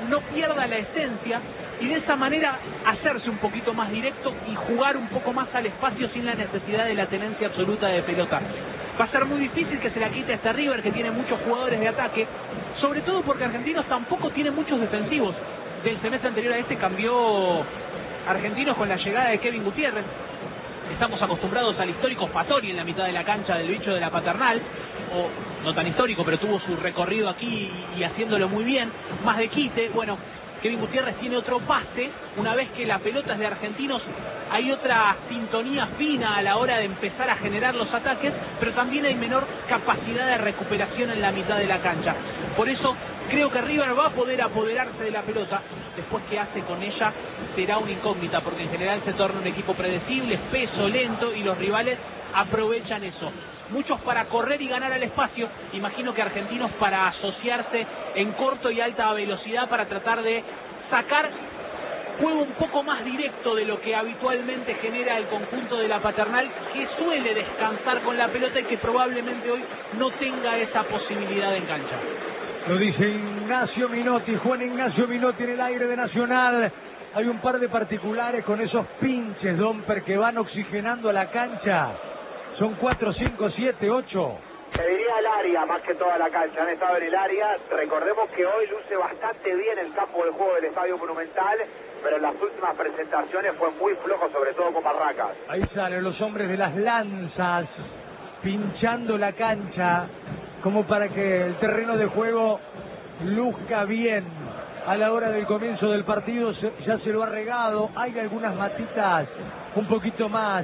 no pierda la esencia y de esa manera hacerse un poquito más directo y jugar un poco más al espacio sin la necesidad de la tenencia absoluta de pelota. Va a ser muy difícil que se la quite a este River, que tiene muchos jugadores de ataque, sobre todo porque Argentinos tampoco tiene muchos defensivos. Del semestre anterior a este cambió Argentinos con la llegada de Kevin Gutiérrez. Estamos acostumbrados al histórico Fattori en la mitad de la cancha del bicho de la Paternal, o no tan histórico, pero tuvo su recorrido aquí y haciéndolo muy bien, más de quite. Bueno, Kevin Gutiérrez tiene otro pase, una vez que la pelota es de Argentinos, hay otra sintonía fina a la hora de empezar a generar los ataques, pero también hay menor capacidad de recuperación en la mitad de la cancha. Por eso creo que River va a poder apoderarse de la pelota. Después que hace con ella será una incógnita, porque en general se torna un equipo predecible, espeso, lento, y los rivales aprovechan eso. Muchos para correr y ganar al espacio, imagino que Argentinos para asociarse en corto y alta velocidad para tratar de sacar juego un poco más directo de lo que habitualmente genera el conjunto de la Paternal, que suele descansar con la pelota y que probablemente hoy no tenga esa posibilidad en cancha. Lo dice Ignacio Minotti, Juan Ignacio Minotti en el aire de Nacional. Hay un par de particulares con esos pinches, Domper, que van oxigenando la cancha. Son 4, 5, 7, 8. Te diría el área, más que toda la cancha. Han estado en el área. Recordemos que hoy luce bastante bien el campo de juego del Estadio Monumental, pero en las últimas presentaciones fue muy flojo, sobre todo con Barracas. Ahí salen los hombres de las lanzas, pinchando la cancha, como para que el terreno de juego luzca bien. A la hora del comienzo del partido ya se lo ha regado. Hay algunas matitas un poquito más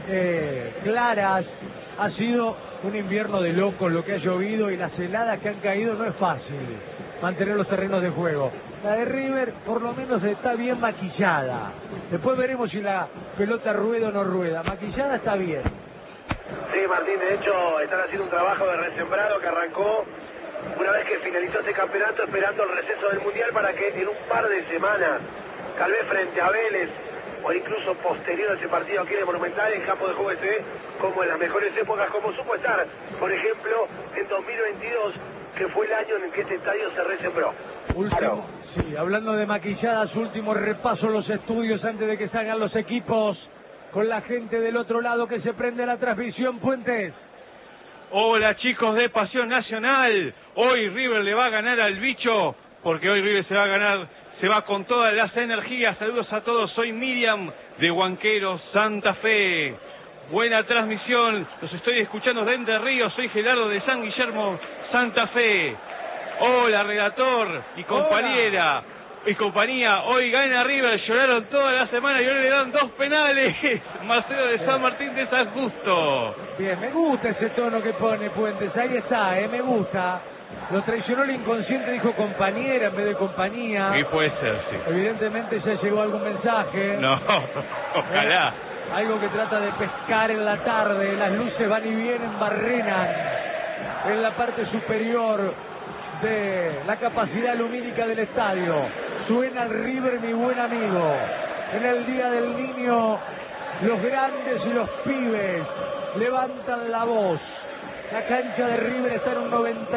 claras. Ha sido un invierno de locos lo que ha llovido, y las heladas que han caído no es fácil mantener los terrenos de juego. La de River por lo menos está bien maquillada. Después veremos si la pelota rueda o no rueda. Maquillada está bien. Sí, Martín, de hecho están haciendo un trabajo de resembrado que arrancó una vez que finalizó este campeonato, esperando el receso del Mundial para que en un par de semanas, tal vez frente a Vélez, o incluso posterior a ese partido aquí en el Monumental, en campo de juego se ve como en las mejores épocas, como supo estar, por ejemplo, en 2022, que fue el año en el que este estadio se resembró. Último, sí, hablando de maquilladas, último repaso en los estudios antes de que salgan los equipos, con la gente del otro lado que se prende la transmisión. Puentes. Hola chicos de Pasión Nacional, hoy River le va a ganar al bicho, porque hoy River se va con todas las energías. Saludos a todos, soy Miriam de Huanqueros, Santa Fe. Buena transmisión, los estoy escuchando de Entre Ríos, soy Gerardo de San Guillermo, Santa Fe. Hola relator y compañera. Y compañía, hoy gana River, lloraron toda la semana y hoy le dan 2 penales. Marcelo de San Martín de San Justo. Bien, me gusta ese tono que pone Puentes, ahí está, me gusta. Lo traicionó el inconsciente, dijo compañera en vez de compañía. Y puede ser, sí. Evidentemente ya llegó algún mensaje. No, ojalá. Algo que trata de pescar en la tarde, las luces van y vienen, barrenan en la parte superior de la capacidad lumínica del estadio. Suena el River, mi buen amigo. En el Día del Niño, los grandes y los pibes levantan la voz. La cancha de River está en un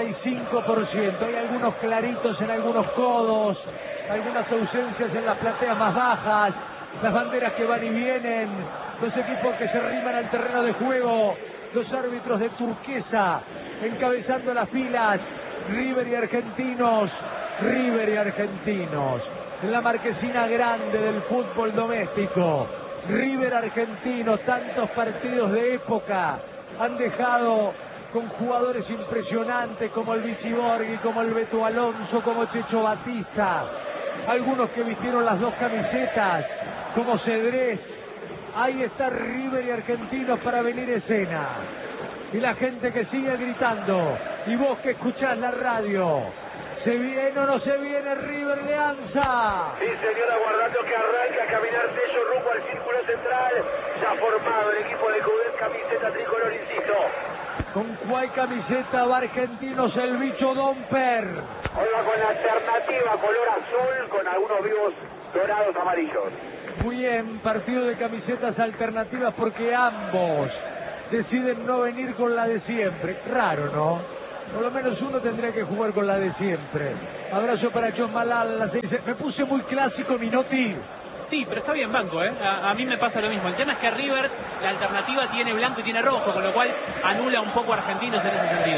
95%. Hay algunos claritos en algunos codos, algunas ausencias en las plateas más bajas, las banderas que van y vienen, los equipos que se arriman al terreno de juego, los árbitros de turquesa encabezando las filas. River y Argentinos, River y Argentinos, en la marquesina grande del fútbol doméstico. River Argentinos, tantos partidos de época han dejado con jugadores impresionantes como el Vichy Borghi, como el Beto Alonso, como Checho Batista, algunos que vistieron las 2 camisetas, como Cedrés. Ahí está River y Argentinos para venir escena. Y la gente que sigue gritando, y vos que escuchás la radio, ¿se viene o no se viene River Leanza? Sí, señor, aguardando que arranque a caminar Tello rumbo al círculo central. Ya formado el equipo de Coudet, camiseta tricolor, insisto. ¿Con cuál camiseta va Argentinos el bicho Domper? Hoy va con la alternativa color azul, con algunos vivos dorados amarillos. Muy bien, partido de camisetas alternativas porque ambos deciden no venir con la de siempre. Raro, ¿no? Por lo menos uno tendría que jugar con la de siempre. Abrazo para John Malal, las 6. Me puse muy clásico, Minotti. Sí, pero está bien banco, ¿eh? A mí me pasa lo mismo. El tema es que River, la alternativa tiene blanco y tiene rojo, con lo cual anula un poco a Argentinos en ese sentido.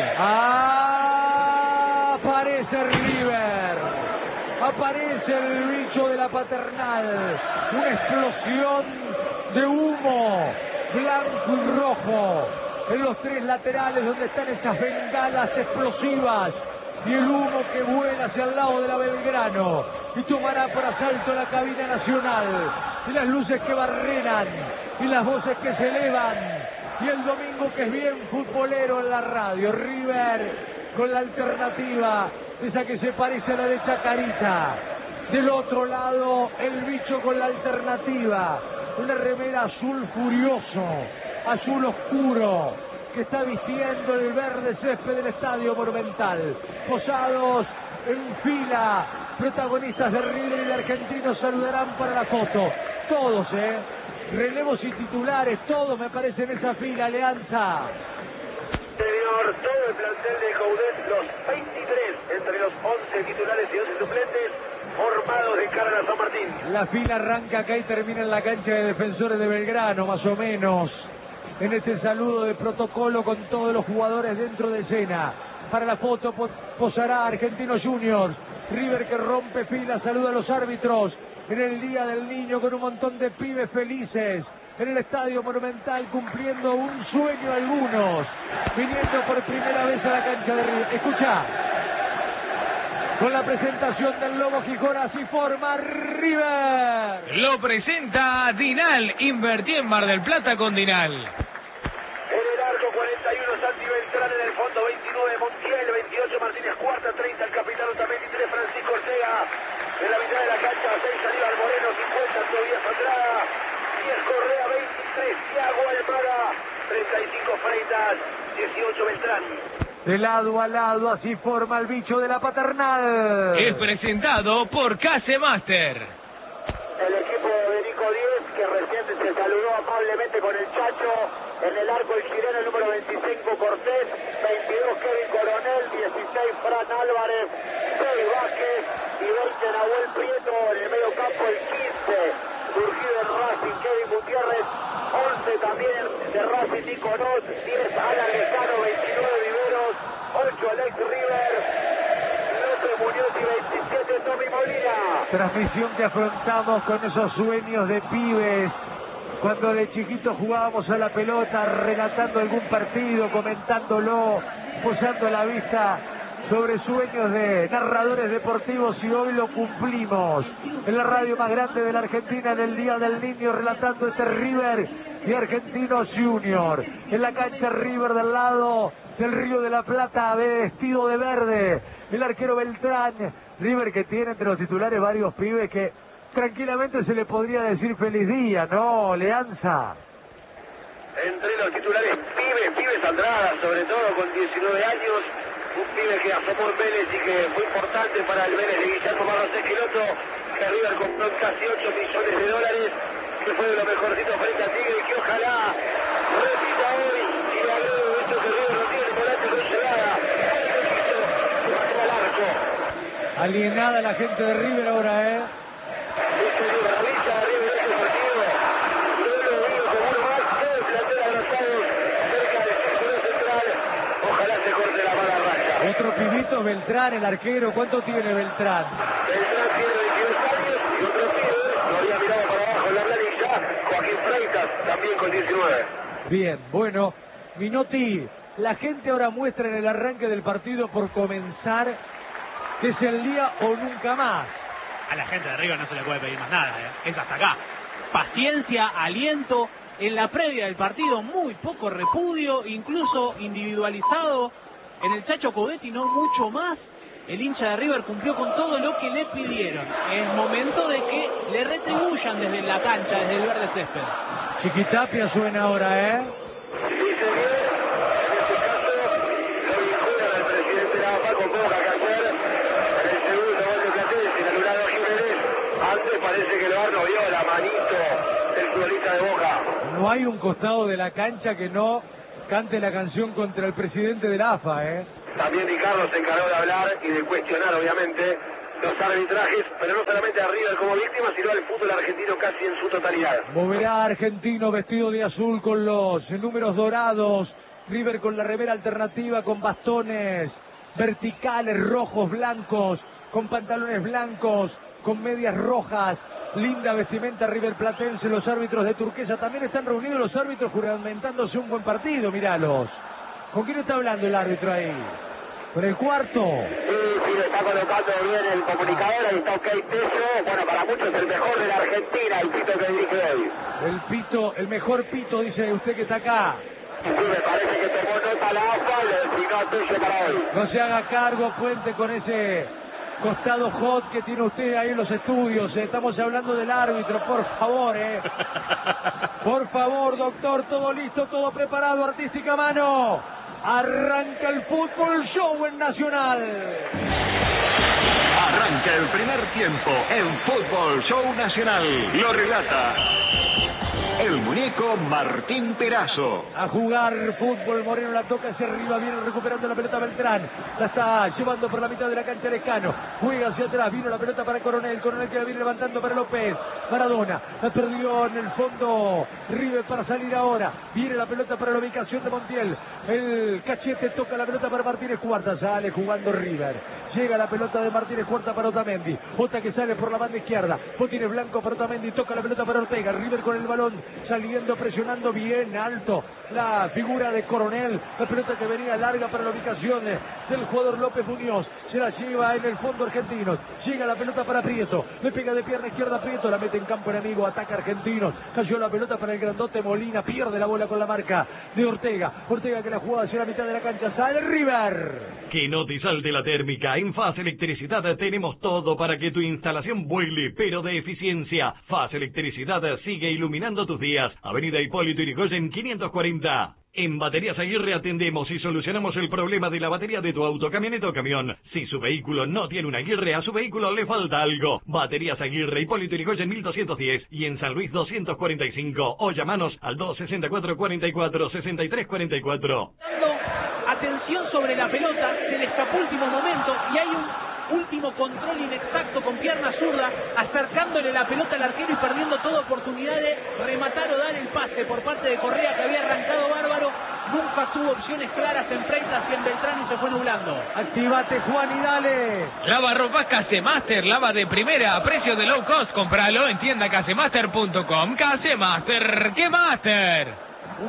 Aparece River. Aparece el bicho de la Paternal. Una explosión de humo blanco y rojo en los tres laterales donde están esas bengalas explosivas y el humo que vuela hacia el lado de la Belgrano y tomará por asalto la cabina nacional y las luces que barrenan y las voces que se elevan y el domingo que es bien futbolero en la radio. River con la alternativa, esa que se parece a la de Chacarita. Del otro lado el bicho con la alternativa, una remera azul furioso, azul oscuro, que está vistiendo el verde césped del Estadio Monumental. Posados en fila, protagonistas de River y de Argentinos saludarán para la foto. Todos, relevos y titulares, todos me parece en esa fila, Alianza. Señor, todo el plantel de Coudet, los 23 entre los 11 titulares y 11 suplentes, formados de cara a San Martín. La fila arranca acá y termina en la cancha de Defensores de Belgrano, más o menos. En este saludo de protocolo con todos los jugadores dentro de escena. Para la foto posará Argentinos Juniors. River que rompe filas, saluda a los árbitros. En el Día del Niño con un montón de pibes felices. En el Estadio Monumental cumpliendo un sueño algunos. Viniendo por primera vez a la cancha de River. Escucha. Con la presentación del Lobo Gijón, así forma River. Lo presenta Dinal. Invertí en Mar del Plata con Dinal. En el arco 41 Santi Beltrán, en el fondo 29 Montiel, 28 Martínez Cuarta, 30 el capitán también, 23 Francisco Ortega. En la mitad de la cancha 6 Aníbal Moreno, 50 Tobías Andrada, 10 Correa, 23 Thiago Almada, 35 Freitas, 18 Beltrán. De lado a lado, así forma el bicho de la Paternal. Es presentado por Case Master. El equipo de Nico Díez, que recién se saludó amablemente con el Chacho. En el arco el chileno, el número 25 Cortés, 22 Kevin Coronel, 16 Fran Álvarez, 6 Vázquez y 20 Nahuel Prieto. En el medio campo el 15, surgido en Racing, Kevin Gutiérrez, 11 también de Racing Nico Not, 10 Alan Lejano, 29 Viveros, 8 Alex River, López Muñoz y 27 Tommy Molina. Transmisión que afrontamos con esos sueños de pibes. Cuando de chiquitos jugábamos a la pelota, relatando algún partido, comentándolo, posando la vista sobre sueños de narradores deportivos, y hoy lo cumplimos. En la radio más grande de la Argentina, en el Día del Niño, relatando este River y Argentinos Junior. En la cancha River del lado del Río de la Plata, vestido de verde. El arquero Beltrán. River que tiene entre los titulares varios pibes que tranquilamente se le podría decir feliz día, ¿no, Leanza? Entre los titulares, pibes Andrada, sobre todo con 19 años, un pibe que asomó en Vélez y que fue importante para el Vélez de Guillermo Barros Esqueloto, que River compró en casi 8 millones de dólares, que fue de lo mejorcito frente a Tigre, y que ojalá repita hoy y agrego esto que River no tiene volante con llegada, al arco. Alienada la gente de River ahora, ¿eh? Otro pibito, Beltrán, el arquero. ¿Cuánto tiene Beltrán? Beltrán tiene 22 años y otro pibe, lo había mirado para abajo en la planilla, Joaquín Freitas, también con 19. Bien, bueno, Minotti, la gente ahora muestra en el arranque del partido por comenzar que es el día o nunca más. A la gente de River no se le puede pedir más nada, es hasta acá. Paciencia, aliento, en la previa del partido muy poco repudio, incluso individualizado. En el Chacho Coudet y no mucho más. El hincha de River cumplió con todo lo que le pidieron. Es momento de que le retribuyan desde la cancha, desde el verde césped. Chiquitapia suena ahora, ¿eh? Sí, señor. En este caso, lo vinculan al presidente de la AFA con poca que hacer. En el segundo gol de Platense, el anulado a Jiménez. Antes parece que el VAR no vio la manito del futbolista de Boca. No hay un costado de la cancha que no cante la canción contra el presidente de la AFA, ¿eh? También Ricardo se encargó de hablar y de cuestionar, obviamente, los arbitrajes, pero no solamente a River como víctima, sino al fútbol argentino casi en su totalidad. Moverá Argentino vestido de azul con los números dorados. River con la remera alternativa, con bastones verticales, rojos, blancos, con pantalones blancos, con medias rojas. Linda vestimenta River Platense. Los árbitros de turquesa también están reunidos, los árbitros juramentándose un buen partido, míralos. ¿Con quién está hablando el árbitro ahí? ¿Con el cuarto? Sí, le está colocando bien el comunicador, ahí está OK Teso. Bueno, para muchos el mejor de la Argentina, el pito que dirige hoy. El pito, el mejor pito, dice usted que está acá. Sí, me parece que tomó nota la AFA y le designó Teso para hoy. No se haga cargo, Puente, con ese costado hot que tiene usted ahí en los estudios. Estamos hablando del árbitro, por favor, Por favor, doctor, todo listo, todo preparado, artística mano. Arranca el fútbol show en Nacional. Arranca el primer tiempo en Fútbol Show Nacional. Lo relata el muñeco Martín Perazo. A jugar fútbol, Moreno la toca hacia arriba, viene recuperando la pelota Beltrán. La está llevando por la mitad de la cancha Lescano. Juega hacia atrás, vino la pelota para Coronel. Coronel que la viene levantando para López. Maradona, la perdió en el fondo River para salir ahora. Viene la pelota para la ubicación de Montiel. El Cachete toca la pelota para Martínez Cuarta. Sale jugando River. Llega la pelota de Martínez Cuarta para Otamendi. Ota que sale por la banda izquierda. Botines blanco para Otamendi. Toca la pelota para Ortega. River con el balón. Saliendo, presionando bien alto la figura de Coronel. La pelota que venía larga para la ubicación del jugador López Muñoz. Se la lleva en el fondo Argentinos. Llega la pelota para Prieto. Le pega de pierna izquierda a Prieto. La mete en campo enemigo. Ataca Argentinos. Cayó la pelota para el grandote Molina. Pierde la bola con la marca de Ortega. Ortega que la juega hacia la mitad de la cancha. Sale River. Que no te salte la térmica. En Faz Electricidad tenemos todo para que tu instalación vuele, pero de eficiencia. Faz Electricidad sigue iluminando tus días. Avenida Hipólito Yrigoyen 540. En Baterías Aguirre atendemos y solucionamos el problema de la batería de tu auto, camioneta o camión. Si su vehículo no tiene una Aguirre, a su vehículo le falta algo. Baterías Aguirre, Hipólito Yrigoyen 1210 y en San Luis 245. O llamanos al 264 44 63 44. Atención sobre la pelota, se le escapó último momento y hay un último control inexacto con pierna zurda, acercándole la pelota al arquero y perdiendo toda oportunidad de rematar o dar el pase por parte de Correa, que había arrancado bárbaro. Nunca tuvo opciones claras en Freitas y en Beltrán y se fue nublando. Activate, Juan, y dale. Lava ropa Casemaster, lava de primera a precio de low cost. Compralo en tienda casemaster.com. Casemaster, ¿qué master?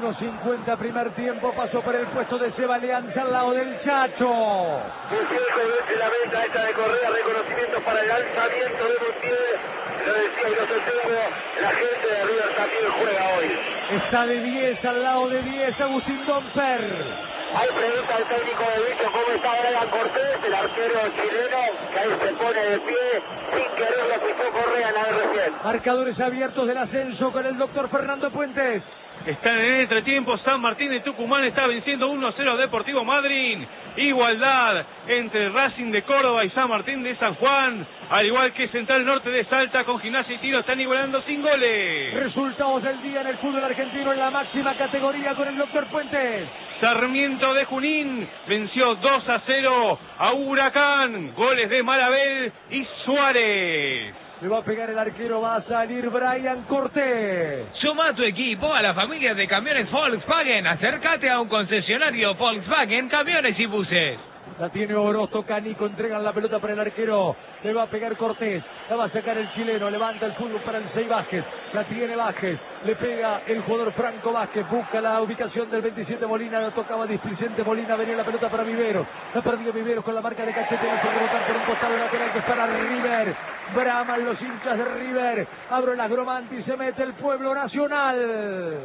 1.50 primer tiempo, pasó por el puesto de Seba Alianza al lado del Chacho. Desde la meta esta de Correa, reconocimiento para el alzamiento de Montiel. Lo decía y lo sostengo, la gente de River también juega hoy. Está de 10 al lado de 10, Agustín Domper. Hay pregunta al técnico de Bicho, ¿cómo está Brian Cortés, el arquero chileno, que ahí se pone de pie, sin querer lo pisó Correa en la recién. Marcadores abiertos del ascenso con el doctor Fernando Puentes. Están en el entretiempo. San Martín de Tucumán está venciendo 1-0 a Deportivo Madryn. Igualdad entre Racing de Córdoba y San Martín de San Juan. Al igual que Central Norte de Salta con Gimnasia y Tiro están igualando sin goles. Resultados del día en el fútbol argentino en la máxima categoría con el doctor Puentes. Sarmiento de Junín venció 2-0 a Huracán. Goles de Marabel y Suárez. Le va a pegar el arquero, va a salir Brian Cortés. Suma a tu equipo a la familia de camiones Volkswagen. Acércate a un concesionario Volkswagen, camiones y buses. La tiene Orozco, Canico, entregan la pelota para el arquero. Le va a pegar Cortés, la va a sacar el chileno, levanta el fútbol para el 6 Vázquez. La tiene Vázquez, le pega el jugador Franco Vázquez, busca la ubicación del 27 Molina, la tocaba displicente Molina, venía la pelota para Viveros. La perdió Viveros con la marca de Cachete, la hace rebotar por un costado lateral que es para River. Braman los hinchas de River, abre las Gromanti, se mete el pueblo nacional.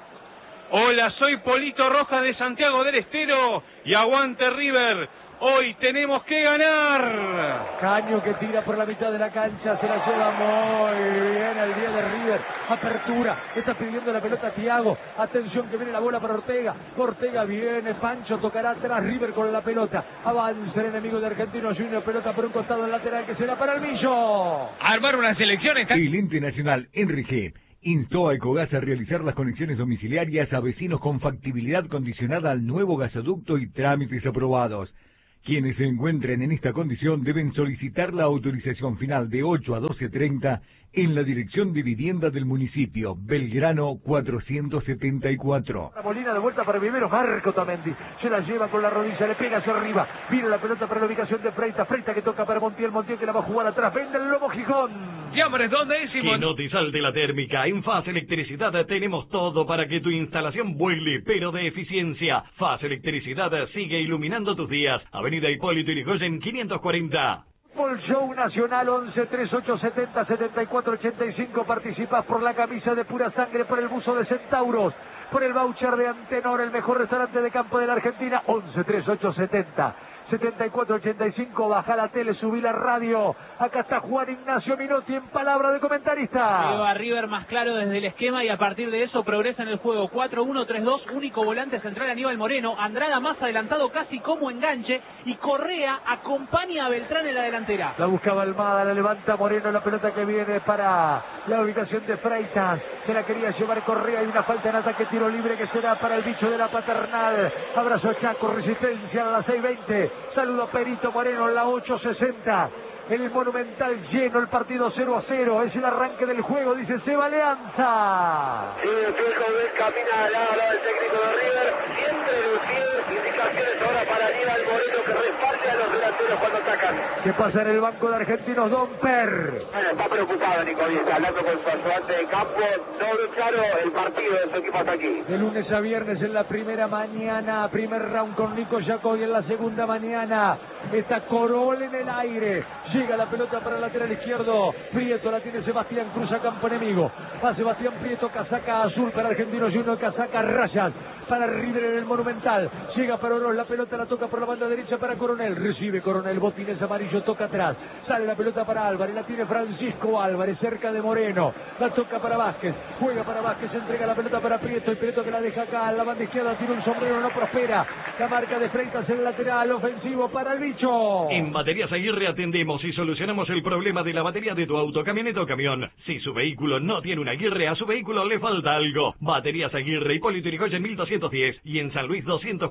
Hola, soy Polito Rojas de Santiago del Estero y aguante River. Hoy tenemos que ganar. Caño que tira por la mitad de la cancha, se la lleva muy bien al día de River. Apertura, está pidiendo la pelota Thiago. Atención que viene la bola para Ortega. Ortega viene, Pancho tocará atrás, River con la pelota. Avanza el enemigo de Argentinos Juniors, pelota por un costado del lateral que será para el Millo. Armar una selección está... El ente nacional Enrique instó a Ecogas a realizar las conexiones domiciliarias a vecinos con factibilidad condicionada al nuevo gasoducto y trámites aprobados. Quienes se encuentren en esta condición deben solicitar la autorización final de 8 a 12:30 en la Dirección de Vivienda del municipio, Belgrano 474. La Molina de vuelta para Vivero, Marco Tamendi, se la lleva con la rodilla, le pega hacia arriba, viene la pelota para la ubicación de Freita, Freita que toca para Montiel, Montiel que la va a jugar atrás, vende el Lobo Gijón. Llamares, ¿dónde es, Simón? Que no te salte la térmica. En Faz Electricidad tenemos todo para que tu instalación vuele, pero de eficiencia. Faz Electricidad sigue iluminando tus días. Avenida Hipólito Yrigoyen 540. Fútbol Show Nacional 11 3870 7485. Participas por la camisa de Pura Sangre, por el buzo de Centauros, por el voucher de Antenor, el mejor restaurante de campo de la Argentina. 11 3870 7485. Baja la tele, subí la radio. Acá está Juan Ignacio Minotti en palabra de comentarista. Lleva a River más claro desde el esquema y a partir de eso progresa en el juego. 4-1-3-2, único volante central Aníbal Moreno. Andrada más adelantado casi como enganche y Correa acompaña a Beltrán en la delantera. La buscaba Almada, la levanta Moreno, la pelota que viene para la ubicación de Freitas. Se la quería llevar Correa, hay una falta en ataque, tiro libre que será para el bicho de la Paternal. Abrazo Chaco, resistencia a las 6:20. Saludo Perito Moreno en la 8:60. En el Monumental lleno, el partido 0-0. Es el arranque del juego, dice Seba Leanza. Sí, el Piojo camina al lado del técnico de River. Siempre Lucía, indicaciones ahora para Aníbal Moreno que respalde a los delanteros cuando atacan. ¿Qué pasa en el banco de Argentinos? Don Per. Bueno, está preocupado Nico Díaz, hablando con su ayudante de campo. No ve claro el partido de su equipo hasta aquí. De lunes a viernes en la primera mañana, primer round con Nico Jacobi. En la segunda mañana está Corol en el aire. Llega la pelota para el lateral izquierdo. Prieto la tiene Sebastián, cruza campo enemigo. Va Sebastián Prieto, casaca azul para Argentinos Juniors, casaca rayas para River en el Monumental. Llega para Oroz, la pelota la toca por la banda derecha para Coronel. Recibe Coronel, botines amarillo, toca atrás. Sale la pelota para Álvarez, la tiene Francisco Álvarez, cerca de Moreno. La toca para Vázquez, juega para Vázquez, entrega la pelota para Prieto. Y Prieto que la deja acá, la banda izquierda, tiene un sombrero, no prospera. La marca de Freitas en el lateral, ofensivo para el bicho. En Baterías Aguirre atendemos y solucionamos el problema de la batería de tu auto, camioneta o camión. Si su vehículo no tiene una Aguirre, a su vehículo le falta algo. Baterías Aguirre, Hipólito Yrigoyen 1210 y en San Luis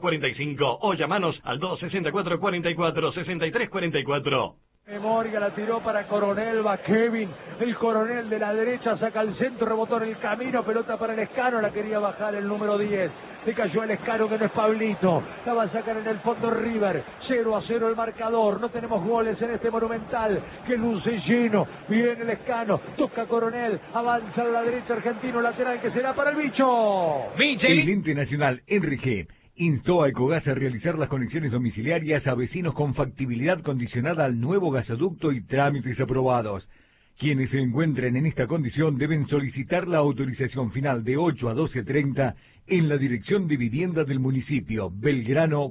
245. O llamanos al 264 44 63 44. Morga la tiró para Coronel, va Kevin, el Coronel de la derecha, saca al centro, rebotó en el camino, pelota para el Escano, la quería bajar el número 10, le cayó el Escano que no es Pablito, la va a sacar en el fondo River, 0-0 el marcador, no tenemos goles en este Monumental, que luce lleno, viene el Escano, toca Coronel, avanza a la derecha Argentino, lateral que será para el bicho. El ente nacional Enrique instó a Ecogas a realizar las conexiones domiciliarias a vecinos con factibilidad condicionada al nuevo gasoducto y trámites aprobados. Quienes se encuentren en esta condición deben solicitar la autorización final de 8 a 12:30 en la Dirección de Vivienda del municipio, Belgrano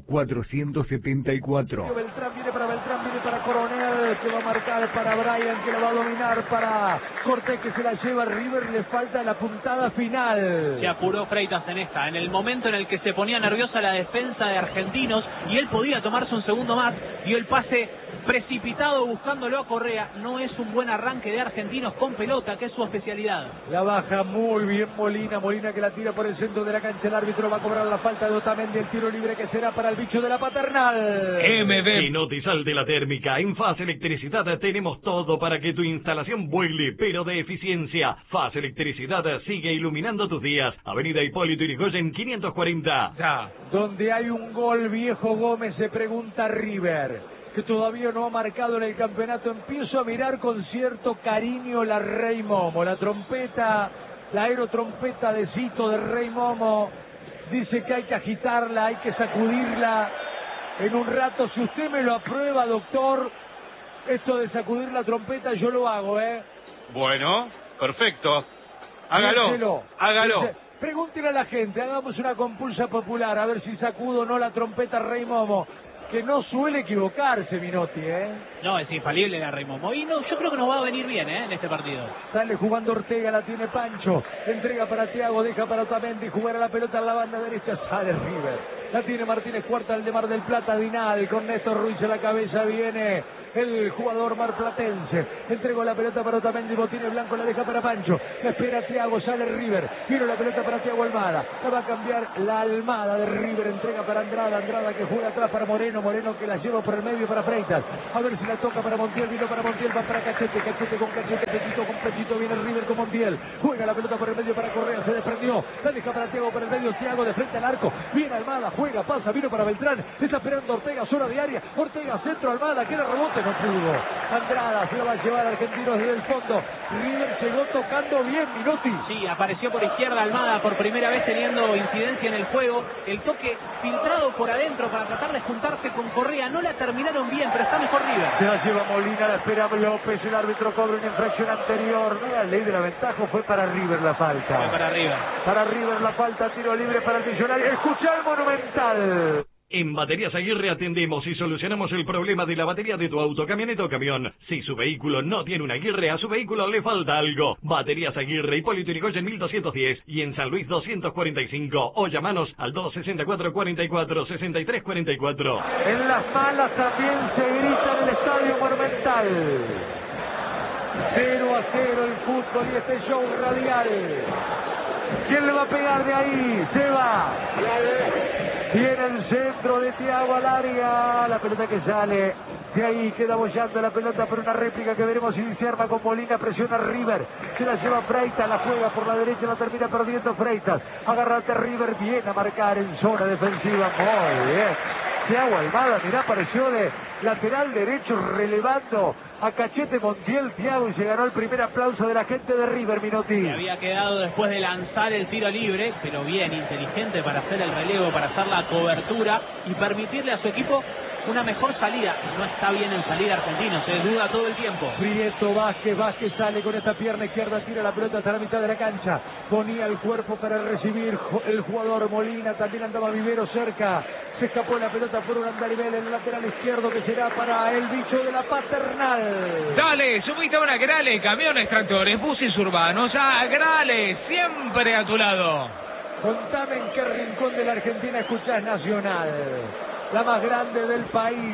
474. Beltrán, viene para Coronel, que va a marcar para Brian, que la va a dominar para Cortés, que se la lleva a River, le falta la puntada final. Se apuró Freitas en esta, en el momento en el que se ponía nerviosa la defensa de Argentinos y él podía tomarse un segundo más, dio el pase precipitado buscándolo a Correa. No es un buen arranque de Argentinos con pelota, que es su especialidad. La baja muy bien Molina, Molina que la tira por el centro de la cancha, el árbitro va a cobrar la falta de Otamendi, el tiro libre que será para el bicho de la Paternal. MB. Y no te salte la térmica. En Faz Electricidad tenemos todo para que tu instalación vuele, pero de eficiencia. Faz Electricidad sigue iluminando tus días. Avenida Hipólito Yrigoyen 540. Ya. Donde hay un gol, Viejo Gómez, se pregunta River, que todavía no ha marcado en el campeonato. Empiezo a mirar con cierto cariño la Rey Momo, la trompeta, la aerotrompeta de Cito de Rey Momo. Dice que hay que agitarla, hay que sacudirla. En un rato, si usted me lo aprueba, doctor, esto de sacudir la trompeta, yo lo hago, Bueno, perfecto. Hágalo. Díselo. Hágalo. Dice, pregúntele a la gente, hagamos una compulsa popular, a ver si sacudo o no la trompeta Rey Momo. Que no suele equivocarse, Minotti, No, es infalible la Rey Momo. Y no, yo creo que nos va a venir bien, en este partido. Sale jugando Ortega, la tiene Pancho. Entrega para Thiago, deja para Otamendi, jugar a la pelota en la banda derecha. Sale River. La tiene Martínez Cuarta, el de Mar del Plata, Dinal, con Néstor Ruiz a la cabeza, viene el jugador marplatense. Entregó la pelota para Otamendi, Botine Blanco la deja para Pancho. La espera Thiago, sale River. Vino la pelota para Thiago Almada. La va a cambiar la Almada de River. Entrega para Andrada. Andrada que juega atrás para Moreno. Moreno que la lleva por el medio para Freitas. A ver si la toca para Montiel. Vino para Montiel, va para Cachete. Cachete con Cachete. Petito con Petito. Viene River con Montiel. Juega la pelota por el medio para Correa. Se desprendió. La deja para Thiago por el medio. Thiago de frente al arco. Viene Almada. Juega, pasa. Vino para Beltrán. Está esperando Ortega. Zona de área. Ortega, centro. Almada. Queda rebote. No pudo. Andrada se la va a llevar Argentinos desde el fondo. River llegó tocando bien, Minotti. Sí, apareció por izquierda Almada por primera vez teniendo incidencia en el juego. El toque filtrado por adentro para tratar de juntarse con Correa. No la terminaron bien, pero está mejor River. Se la lleva Molina, la espera López. El árbitro cobra una infracción anterior. No, la ley de la ventaja, fue para River la falta. Fue para River. Para River la falta, tiro libre para el Millonario. Escucha el Monumental. En Baterías Aguirre atendemos y solucionamos el problema de la batería de tu auto, camioneta o camión. Si su vehículo no tiene una Aguirre, a su vehículo le falta algo. Baterías Aguirre, Hipólito Yrigoyen 1210 y en San Luis 245. O llamanos al 264-44-6344. En las malas también se grita en el Estadio Monumental. 0-0 el fútbol y este show radial. ¿Quién le va a pegar de ahí? Se va. Viene el centro de Thiago al área. La pelota que sale. De ahí queda bollando la pelota por una réplica que veremos si se arma con Molina. Presiona River. Se la lleva Freitas. La juega por la derecha. La termina perdiendo Freitas. Agárrate River. Viene a marcar en zona defensiva. Muy bien. Thiago Almada, mirá, apareció de lateral derecho relevando a Cachete Montiel. Thiago y se ganó el primer aplauso de la gente de River, Minotti. Se había quedado después de lanzar el tiro libre, pero bien, inteligente para hacer el relevo, para hacer la cobertura y permitirle a su equipo una mejor salida. No está bien en salida Argentino, se duda todo el tiempo. Prieto, Vázquez sale con esta pierna izquierda, tira la pelota hasta la mitad de la cancha. Ponía el cuerpo para recibir el jugador Molina, también andaba Vivero cerca. Se escapó la pelota por un andarivel en el lateral izquierdo que será para el bicho de la Paternal. Dale, subite ahora a Grale, camiones, tractores, buses urbanos, a Grale, siempre a tu lado. Contame en qué rincón de la Argentina escuchás Nacional. La más grande del país.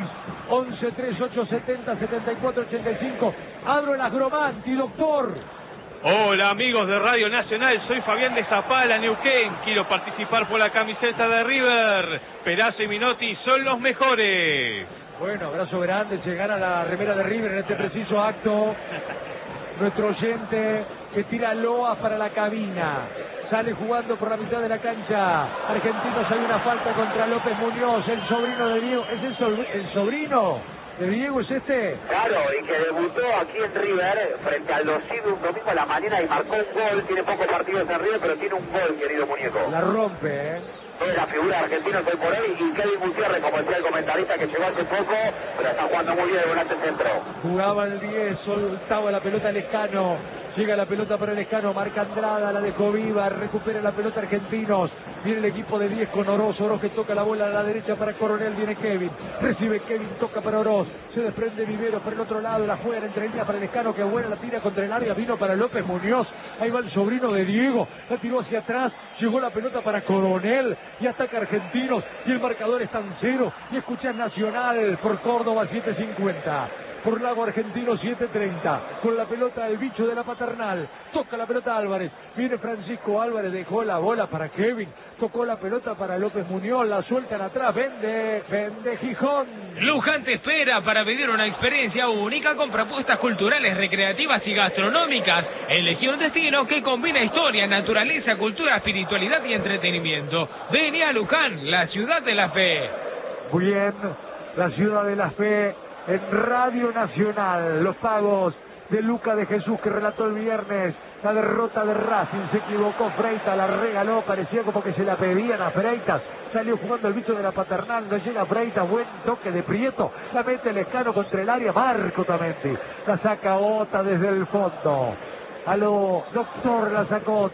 11-3870-7485. Abro el Agromanti, doctor. Hola amigos de Radio Nacional, soy Fabián de Zapala, Neuquén. Quiero participar por la camiseta de River. Perazo y Minotti son los mejores. Bueno, abrazo grande, se gana la remera de River en este preciso acto. Nuestro oyente que tira loas para la cabina. Sale jugando por la mitad de la cancha. Argentinos, hay una falta contra López Muñoz, el sobrino de Diego. ¿Es el sobrino de Diego, es este? Claro, y que debutó aquí en River frente al Dosido un domingo a la mañana y marcó un gol. Tiene pocos partidos en River, pero tiene un gol, querido muñeco. La rompe, Es la figura argentina hoy por hoy, y Kevin Gutiérrez, como decía el comentarista que llegó hace poco, pero está jugando muy bien el volante centro. Jugaba el 10, soltaba la pelota Lescano. Llega la pelota para el Lescano, marca Andrada, la dejó viva, recupera la pelota Argentinos. Viene el equipo de 10 con Oroz. Oroz que toca la bola a la derecha para Coronel, viene Kevin. Recibe Kevin, toca para Oroz. Se desprende Vivero por el otro lado, la juega entre líneas para el Lescano, que buena la tira contra el área, vino para López Muñoz. Ahí va el sobrino de Diego, la tiró hacia atrás, llegó la pelota para Coronel y ataca Argentinos. Y el marcador está en 0. Y escuchás Nacional por Córdoba 750. Por Lago Argentino 7:30, con la pelota del bicho de la Paternal, toca la pelota Álvarez, viene Francisco Álvarez, dejó la bola para Kevin, tocó la pelota para López Muñoz, la sueltan atrás, vende Gijón. Luján te espera para vivir una experiencia única con propuestas culturales, recreativas y gastronómicas. Elegí un destino que combina historia, naturaleza, cultura, espiritualidad y entretenimiento. Vení a Luján, la ciudad de la fe. Muy bien, la ciudad de la fe. En Radio Nacional, los pagos de Luca de Jesús que relató el viernes la derrota de Racing. Se equivocó Freitas, la regaló, parecía como que se la pedían a Freitas. Salió jugando el bicho de la Paternal, no llega Freitas, buen toque de Prieto, la mete el Lescano contra el área, Marco Otamendi, la saca Ota desde el fondo. A lo doctor la sacota,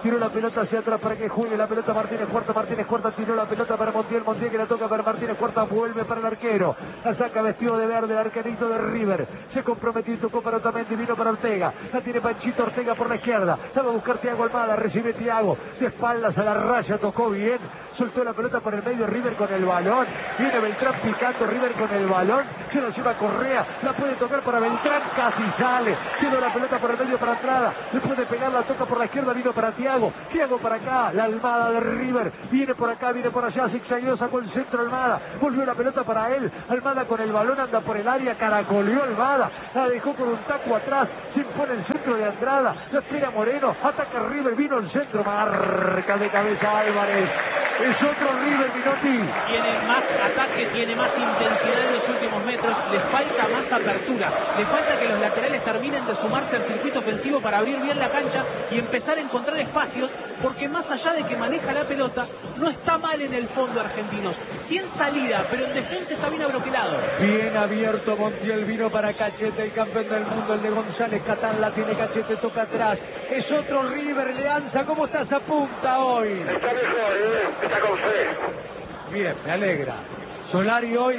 tiró la pelota hacia atrás para que juegue la pelota Martínez Cuarta, tiró la pelota para Montiel que la toca para Martínez Cuarta, vuelve para el arquero, la saca vestido de verde el arquerito de River, se comprometió y tocó para Otamendi, vino para Ortega, la tiene Panchito Ortega por la izquierda, la va a buscar Thiago Almada, recibe Thiago, de espaldas a la raya, tocó bien, soltó la pelota por el medio, River con el balón, viene Beltrán picando, River con el balón, se lo lleva Correa, la puede tocar para Beltrán, casi sale, tiene la pelota por el medio para entrada, le puede pegar, la toca por la izquierda, vino para Thiago para acá, la Almada de River, viene por acá, viene por allá, zigzagueó, sacó el centro Almada, volvió la pelota para él, Almada con el balón, anda por el área, caracoleó Almada, la dejó con un taco atrás, se impone el centro de Andrada, la espera Moreno, ataca River, vino el centro, marca de cabeza Álvarez, es otro River, Minotti. Tiene más ataque, tiene más intensidad en los últimos metros, le falta más apertura, le falta que los laterales terminen de sumarse al circuito ofensivo para abrir bien la cancha y empezar a encontrar espacios, porque más allá de que maneja la pelota, no está mal en el fondo Argentinos, sí en salida, pero en defensa está bien abroquelado. Bien abierto Montiel, vino para Cachete, el campeón del mundo, el de González Catán, la tiene Cachete, toca atrás, es otro River, Leanza, ¿cómo estás a punta hoy? Está mejor, está con fe. Bien, me alegra. Solari hoy,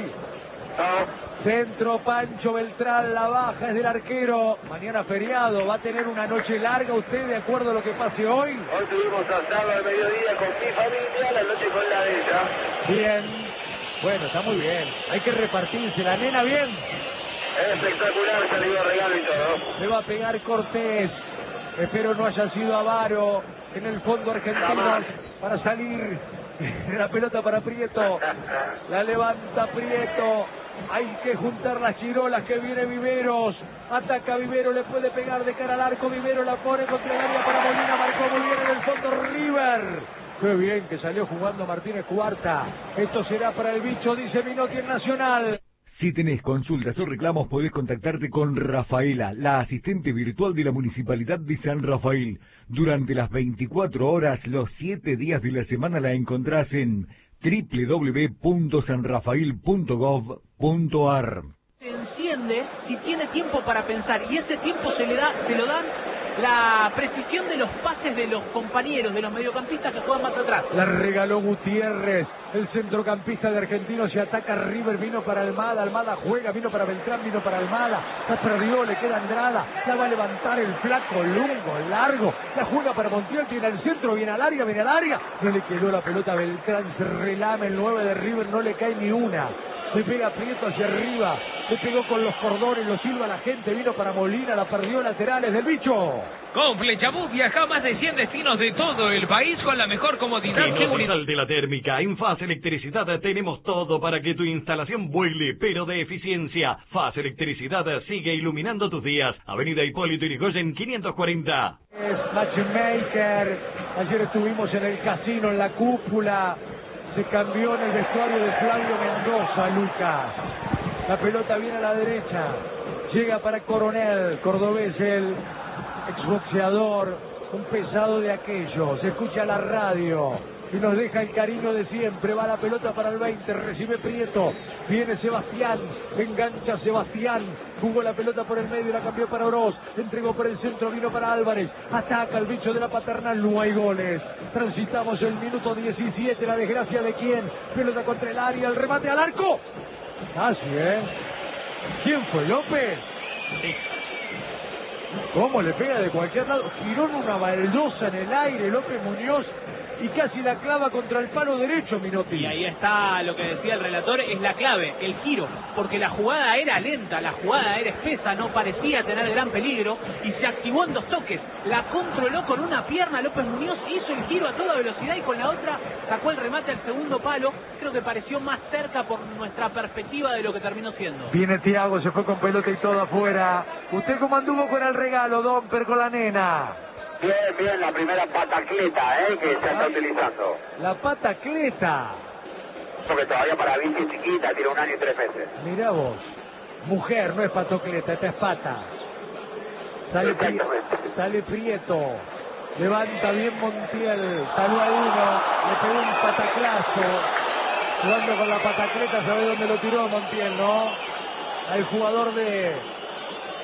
centro, Pancho Beltrán, la baja es del arquero, mañana feriado, va a tener una noche larga usted de acuerdo a lo que pase hoy. Hoy tuvimos asado al mediodía con mi familia, la noche con la de ella. Bien, bueno, está muy bien, hay que repartirse, la nena bien. Espectacular, salió regalo y todo. Le va a pegar Cortés, espero no haya sido Avaro, en el fondo argentino para salir, la pelota para Prieto, la levanta Prieto. Hay que juntar las chirolas que viene Viveros. Ataca Vivero, le puede pegar de cara al arco. Vivero la pone contra el área para Molina. Marcó muy bien en el fondo River. Qué bien que salió jugando Martínez Cuarta. Esto será para el bicho, dice Minotti en Nacional. Si tenés consultas o reclamos, podés contactarte con Rafaela, la asistente virtual de la Municipalidad de San Rafael. Durante las 24 horas, los 7 días de la semana la encontrás en www.sanrafael.gov.ar. Se enciende si tiene tiempo para pensar, y ese tiempo se lo dan la precisión de los pases de los compañeros, de los mediocampistas que juegan más atrás. La regaló Gutiérrez, el centrocampista de Argentinos, y ataca River, vino para Almada, Almada juega, vino para Beltrán, vino para Almada, la perdió, le queda Andrada, la va a levantar el flaco, lungo, largo, la juega para Montiel, viene al centro, viene al área, no le quedó la pelota a Beltrán, se relame el 9 de River, no le cae ni una. Se pega Prieto hacia arriba, se pegó con los cordones, lo silba la gente, vino para Molina, la perdió, laterales del bicho. Con Flechabús viaja a más de 100 destinos de todo el país con la mejor comodidad. En Hospital de la Térmica, en Faz Electricidad, tenemos todo para que tu instalación vuele, pero de eficiencia. Faz Electricidad sigue iluminando tus días. Avenida Hipólito Yrigoyen 540. Es matchmaker, ayer estuvimos en el casino, en la cúpula. Se cambió en el vestuario de Flavio Mendoza, Lucas. La pelota viene a la derecha. Llega para Coronel, cordobés, el exboxeador, un pesado de aquello. Se escucha la radio y nos deja el cariño de siempre. Va la pelota para el 20, recibe Prieto. Viene Sebastián, engancha Sebastián. Jugó la pelota por el medio, la cambió para Oroz. Entregó por el centro, vino para Álvarez. Ataca el bicho de la Paternal, no hay goles. Transitamos el minuto 17, la desgracia de quién. Pelota contra el área, el remate al arco. Casi, ¿Quién fue, López? Sí. ¿Cómo le pega de cualquier lado? Giró en una baldosa en el aire López Muñoz y casi la clava contra el palo derecho, Minotti. Y ahí está lo que decía el relator, es la clave, el giro, porque la jugada era lenta, la jugada era espesa, no parecía tener gran peligro y se activó en 2 toques. La controló con una pierna López Muñoz, hizo el giro a toda velocidad y con la otra sacó el remate al segundo palo. Creo que pareció más cerca por nuestra perspectiva de lo que terminó siendo. Viene Thiago, se fue con pelota y todo afuera. ¿Usted cómo anduvo con el regalo, Domper, con la nena? Bien, la primera patacleta, que se está utilizando. La patacleta. Porque todavía para bici chiquita, tiene 1 año y 3 meses. Mirá vos, mujer, no es patocleta, esta es pata. Sale Prieto, levanta bien Montiel, salió a 1, le pegó un pataclazo. Jugando con la patacleta, sabe dónde lo tiró Montiel, ¿no? Al jugador de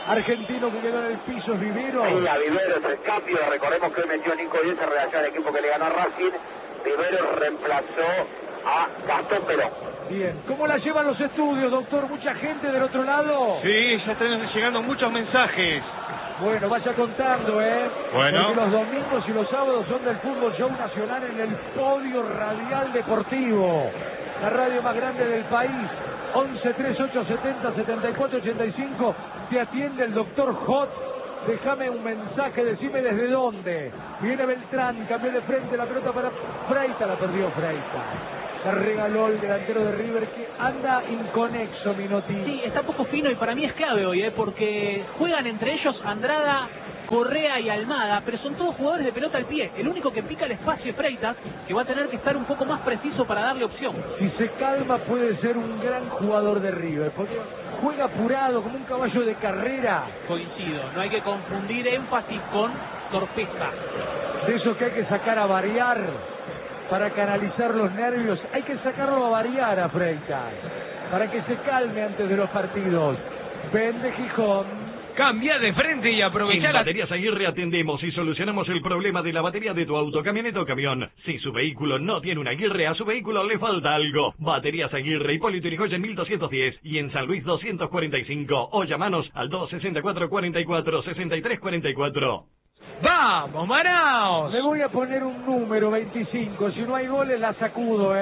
argentino que quedó en el piso es Vivero. Sí, a Vivero es el cambio. Recordemos que hoy metió Nico Díaz en relación al equipo que le ganó a Racing. Vivero reemplazó a Gastón Perón. Bien, ¿cómo la llevan los estudios, doctor? ¿Mucha gente del otro lado? Sí, ya están llegando muchos mensajes. Bueno, vaya contando, Bueno. Porque los domingos y los sábados son del Fútbol Show Nacional en el Podio Radial Deportivo. La radio más grande del país. 11 38 70 74 85. Te atiende el doctor Hot. Déjame un mensaje, decime desde dónde. Viene Beltrán, cambió de frente la pelota para Freita, la perdió Freita. La regaló el delantero de River que anda inconexo, Minotti. Sí, está poco fino y para mí es clave hoy, porque juegan entre ellos Andrada, Correa y Almada, pero son todos jugadores de pelota al pie. El único que pica el espacio es Freitas, que va a tener que estar un poco más preciso para darle opción. Si se calma puede ser un gran jugador de River, porque juega apurado como un caballo de carrera. Coincido, no hay que confundir énfasis con torpeza. De eso que hay que sacar a variar para canalizar los nervios. Hay que sacarlo a variar a Freitas para que se calme antes de los partidos. Vende Gijón. Cambia de frente y aprovecha En la... Baterías Aguirre atendemos y solucionamos el problema de la batería de tu auto, camioneta o camión. Si su vehículo no tiene una Aguirre, a su vehículo le falta algo. Baterías Aguirre, Hipólito Yrigoyen 1210 y en San Luis 245. O llamanos al 264 44 63 44. ¡Vamos, Manaos! Le voy a poner un número 25. Si no hay goles la sacudo,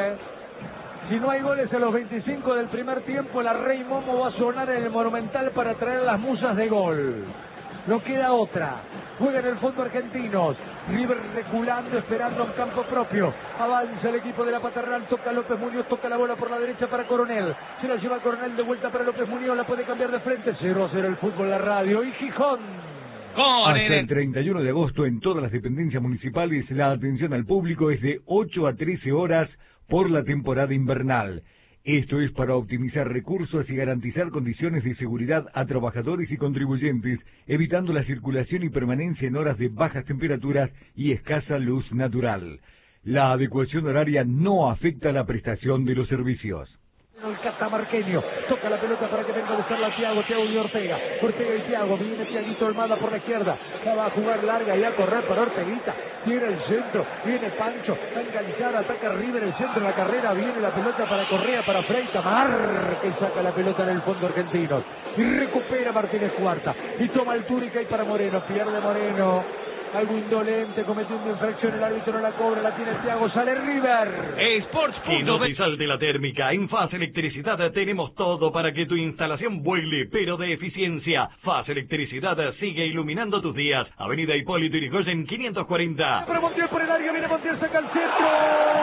Si no hay goles a los 25 del primer tiempo, la Rey Momo va a sonar en el Monumental para traer las musas de gol. No queda otra. Juega en el fondo argentinos. River reculando, esperando en campo propio. Avanza el equipo de la Paternal. Toca López Muñoz, toca la bola por la derecha para Coronel. Se la lleva Coronel de vuelta para López Muñoz. La puede cambiar de frente. 0-0 el fútbol, la radio. Y Gijón. Hasta el 31 de agosto en todas las dependencias municipales la atención al público es de 8 a 13 horas por la temporada invernal. Esto es para optimizar recursos y garantizar condiciones de seguridad a trabajadores y contribuyentes, evitando la circulación y permanencia en horas de bajas temperaturas y escasa luz natural. La adecuación horaria no afecta la prestación de los servicios. El catamarqueño toca la pelota para que venga a buscarla a Thiago y Ortega y Thiago, viene Thiaguito Almada por la izquierda, va a jugar larga y a correr para Orteguita, tiene el centro, viene Pancho, va a enganchar, ataca River el centro de la carrera, viene la pelota para Correa, para Freita, marca y saca la pelota en el fondo argentino, y recupera Martínez Cuarta, y toma altura y cae para Moreno, pierde Moreno. Algo indolente, cometiendo infracción, el árbitro no la cobra, la tiene Thiago, sale River. Que no te salte la térmica. En Faz Electricidad tenemos todo para que tu instalación vuele, pero de eficiencia. Faz Electricidad sigue iluminando tus días. Avenida Hipólito Yrigoyen 540. Para Montiel por el área, viene Montiel, saca el centro.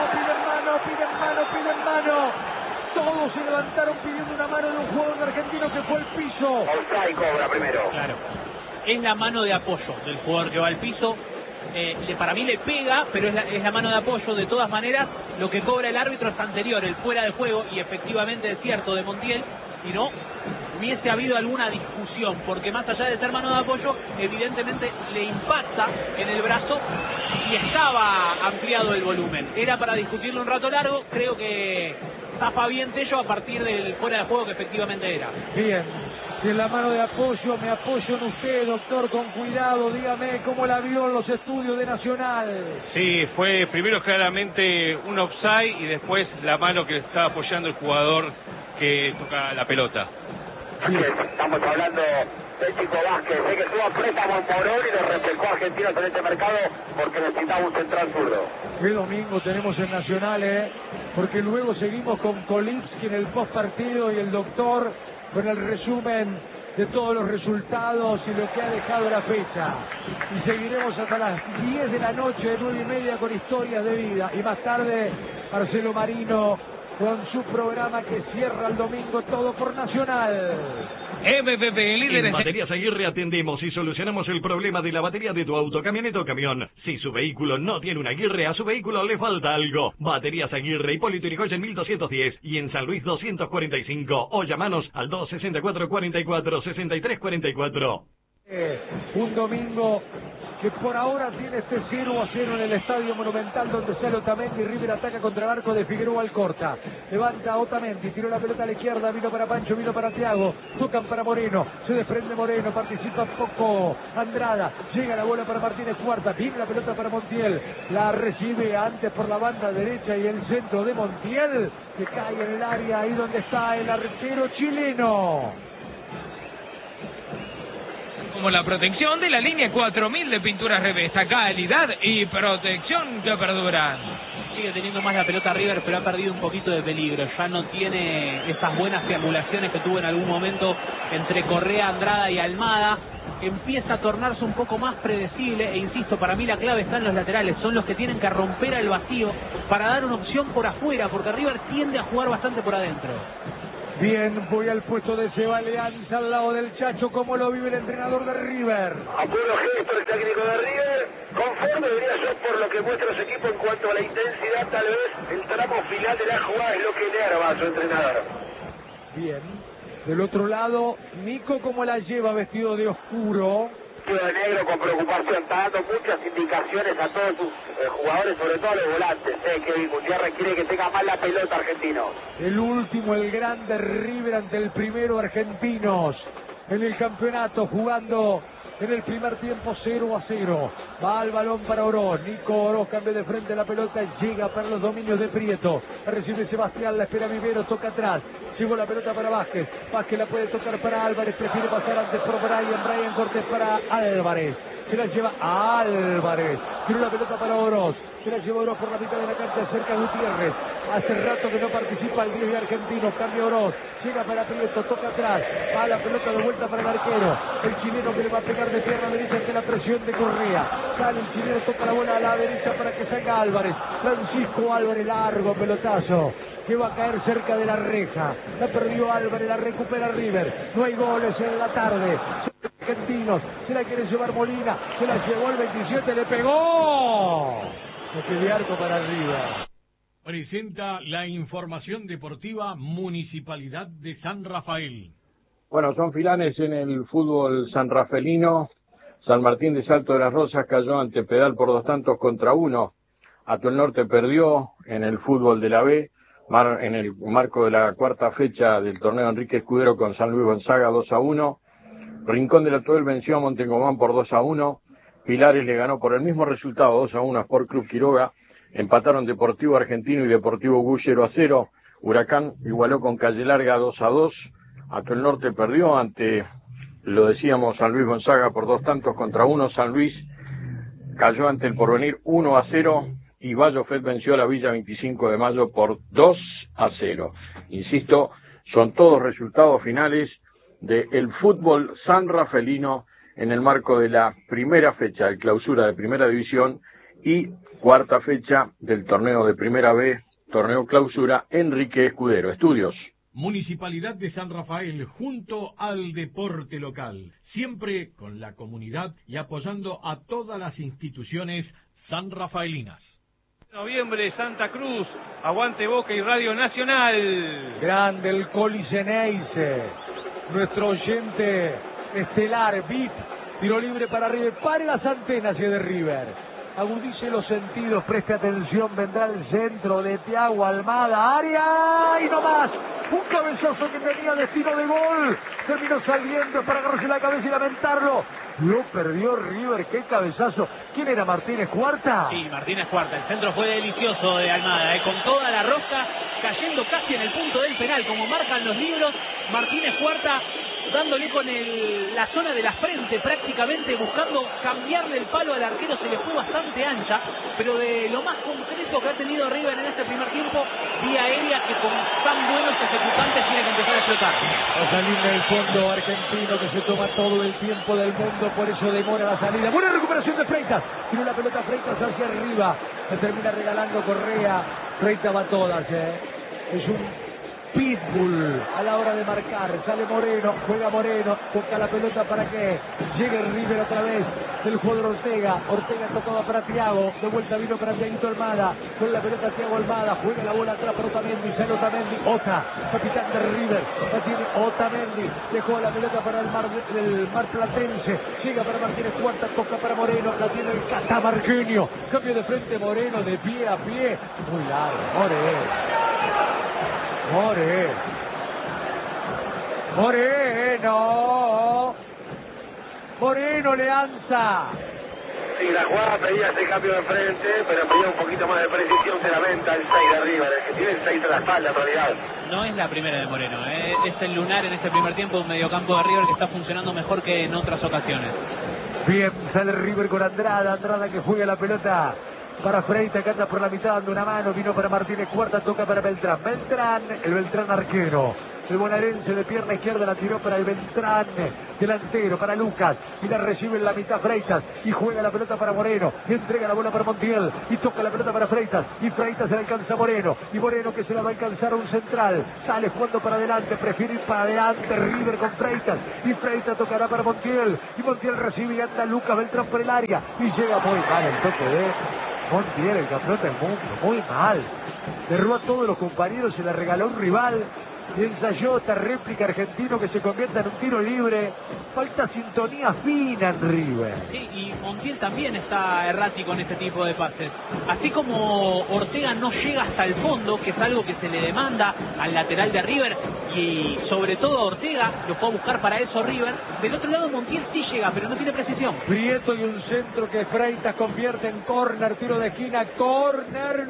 Piden mano. Todos se levantaron pidiendo una mano de un jugador argentino que fue al piso. Offside cobra primero. Claro. Es la mano de apoyo del jugador que va al piso. Para mí le pega, pero es la mano de apoyo. De todas maneras, lo que cobra el árbitro es anterior, el fuera de juego, y efectivamente es cierto de Montiel. Si no, hubiese habido alguna discusión, porque más allá de ser mano de apoyo, evidentemente le impacta en el brazo y estaba ampliado el volumen. Era para discutirlo un rato largo, creo que zafa bien Tello a partir del fuera de juego que efectivamente era. Bien. Si en la mano de apoyo, me apoyo en usted, doctor, con cuidado, dígame cómo la vio en los estudios de Nacional. Sí, fue primero claramente un offside y después la mano que estaba apoyando el jugador que toca la pelota. Estamos hablando del Chico Vázquez, sé que tuvo a préstamo en Morón y lo reflejó a Argentinos en este mercado porque necesitaba un central zurdo. Qué domingo tenemos en Nacional, porque luego seguimos con Kolipski en el post partido y el doctor con el resumen de todos los resultados y lo que ha dejado la fecha. Y seguiremos hasta las 10 de la noche, 9:30, con historias de vida. Y más tarde, Marcelo Marino con su programa que cierra el domingo, todo por Nacional. MPP, líderes En Baterías Aguirre atendemos y solucionamos el problema de la batería de tu auto, camioneta o camión. Si su vehículo no tiene una Aguirre, a su vehículo le falta algo. Baterías Aguirre, Hipólito Yrigoyen 1210 y en San Luis 245. O llamanos al 264 44 63 44. Un domingo que por ahora tiene este 0-0 en el Estadio Monumental, donde sale Otamendi. River ataca contra el arco de Figueroa Alcorta. Levanta Otamendi, tiró la pelota a la izquierda, vino para Pancho, vino para Thiago, tocan para Moreno, se desprende Moreno, participa poco Andrada, llega la bola para Martínez Cuarta, viene la pelota para Montiel, la recibe antes por la banda derecha y el centro de Montiel, que cae en el área, ahí donde está el arquero chileno. Como la protección de la línea 4000 de pinturas Revesa, calidad y protección que perduran. Sigue teniendo más la pelota River, pero ha perdido un poquito de peligro. Ya no tiene esas buenas triangulaciones que tuvo en algún momento entre Correa, Andrada y Almada. Empieza a tornarse un poco más predecible e insisto, para mí la clave está en los laterales. Son los que tienen que romper al vacío para dar una opción por afuera, porque River tiende a jugar bastante por adentro. Bien, voy al puesto de Seba Leanza al lado del Chacho. ¿Cómo lo vive el entrenador de River? Apuro gesto el técnico de River, conforme diría yo por lo que muestra su equipo en cuanto a la intensidad, tal vez el tramo final de la jugada es lo que enerva a su entrenador. Bien, del otro lado, Nico, ¿cómo la lleva vestido de oscuro? De negro con preocupación, está dando muchas indicaciones a todos sus jugadores, sobre todo a los volantes, que Gutiérrez quiere que tenga más la pelota argentino. El último, el grande River ante el primero, argentinos en el campeonato, jugando en el primer tiempo 0-0. Va al balón para Oroz, Nico Oroz cambia de frente la pelota, llega para los dominios de Prieto, recibe Sebastián, la espera Vivero, toca atrás, llegó la pelota para Vázquez, Vázquez la puede tocar para Álvarez, prefiere pasar antes por Brian Cortés para Álvarez, se la lleva a Álvarez, tiró la pelota para Oroz, se la lleva Oroz por la mitad de la cancha, cerca de Gutiérrez, hace rato que no participa el 10 de Argentinos, cambia Oroz, llega para Prieto, toca atrás, va la pelota de vuelta para el arquero, el chileno que le va a pegar de pierna derecha ante la presión de Correa, sale el chileno, toca la bola a la derecha para que salga Álvarez, Francisco Álvarez, largo pelotazo, que va a caer cerca de la reja, la perdió Álvarez, la recupera River, no hay goles en la tarde, argentinos, se la quiere llevar Molina, se la llevó el 27, le pegó, de arco para River. Presenta la información deportiva Municipalidad de San Rafael. Bueno, son filanes en el fútbol sanrafaelino. San Martín de Salto de las Rosas cayó ante Pedal por 2-1. Atuel Norte perdió en el fútbol de la B, en el marco de la cuarta fecha del torneo Enrique Escudero con San Luis Gonzaga 2-1. Rincón del Atuel venció a Montengomán por 2-1. Pilares le ganó por el mismo resultado 2-1 a Sport Club Quiroga. Empataron Deportivo Argentino y Deportivo Gullero 0. Huracán igualó con Calle Larga 2-2. Atuel Norte perdió ante, lo decíamos, San Luis Gonzaga por 2-1. San Luis cayó ante el Porvenir 1-0 y Vallofet venció a la Villa 25 de Mayo por 2-0. Insisto, son todos resultados finales del fútbol sanrafaelino en el marco de la primera fecha de clausura de Primera División y cuarta fecha del torneo de Primera B, torneo clausura Enrique Escudero. Estudios. Municipalidad de San Rafael, junto al deporte local, siempre con la comunidad y apoyando a todas las instituciones sanrafaelinas. Noviembre, Santa Cruz, aguante Boca y Radio Nacional. Grande el Coliceneice, nuestro oyente estelar, VIP, tiro libre para River, pare las antenas de River. Agudice los sentidos, preste atención, vendrá el centro de Thiago Almada, área y no más. Un cabezazo que tenía destino de gol, terminó saliendo para agarrarse la cabeza y lamentarlo. Lo perdió River, qué cabezazo. ¿Quién era, Martínez Cuarta? Sí, Martínez Cuarta, el centro fue delicioso de Almada, con toda la rosca, cayendo casi en el punto del penal, como marcan los libros. Martínez Cuarta dándole con la zona de la frente prácticamente, buscando cambiarle el palo al arquero, se le fue bastante ancha, pero de lo más concreto que ha tenido River en este primer tiempo, vía aérea que con tan buenos ejecutantes tiene que empezar a explotar. Va a salir del fondo argentino que se toma todo el tiempo del mundo, por eso demora la salida. Buena recuperación de Freitas, tiró la pelota Freitas hacia arriba, se termina regalando Correa. Freitas va a todas, es un pitbull a la hora de marcar. Sale Moreno, juega Moreno, toca la pelota para que llegue River otra vez. El jugador Ortega tocaba para Thiago, de vuelta vino para Thiaguito Almada, con la pelota Thiago Almada, juega la bola atrás para Otamendi, sale Otamendi, capitán de River, la tiene Otamendi, dejó la pelota para el Mar Platense, llega para Martínez Cuarta, toca para Moreno, la tiene el catamarqueño, cambio de frente Moreno, de pie a pie, muy largo, Moreno Leanza. Sí, la jugada pedía ese cambio de frente, pero pedía un poquito más de precisión, se lamenta el 6 de River, el que tiene el 6 de la espalda en realidad. No es la primera de Moreno, es el lunar en este primer tiempo, un mediocampo de River que está funcionando mejor que en otras ocasiones. Bien, sale River con Andrada que juega la pelota para Freitas, que anda por la mitad dando una mano, vino para Martínez Cuarta, toca para Beltrán, el Beltrán arquero. El bonaerense de pierna izquierda la tiró para el Beltrán, delantero para Lucas, y la recibe en la mitad Freitas, y juega la pelota para Moreno, y entrega la bola para Montiel, y toca la pelota para Freitas, y Freitas se la alcanza a Moreno, y Moreno que se la va a alcanzar a un central, sale jugando para adelante, prefiere ir para adelante River con Freitas, y Freitas tocará para Montiel, y Montiel recibe y anda Lucas Beltrán por el área, y llega muy mal el toque de Montiel, el campeón del mundo, muy mal, derrubó a todos los compañeros, se la regaló a un rival, y ensayó esta réplica argentino que se convierta en un tiro libre. Falta sintonía fina en River. Sí, y Montiel también está errático en este tipo de pases. Así como Ortega no llega hasta el fondo, que es algo que se le demanda al lateral de River, y sobre todo a Ortega, lo fue a buscar para eso River. Del otro lado Montiel sí llega, pero no tiene precisión. Prieto y un centro que Freitas convierte en córner, tiro de esquina, córner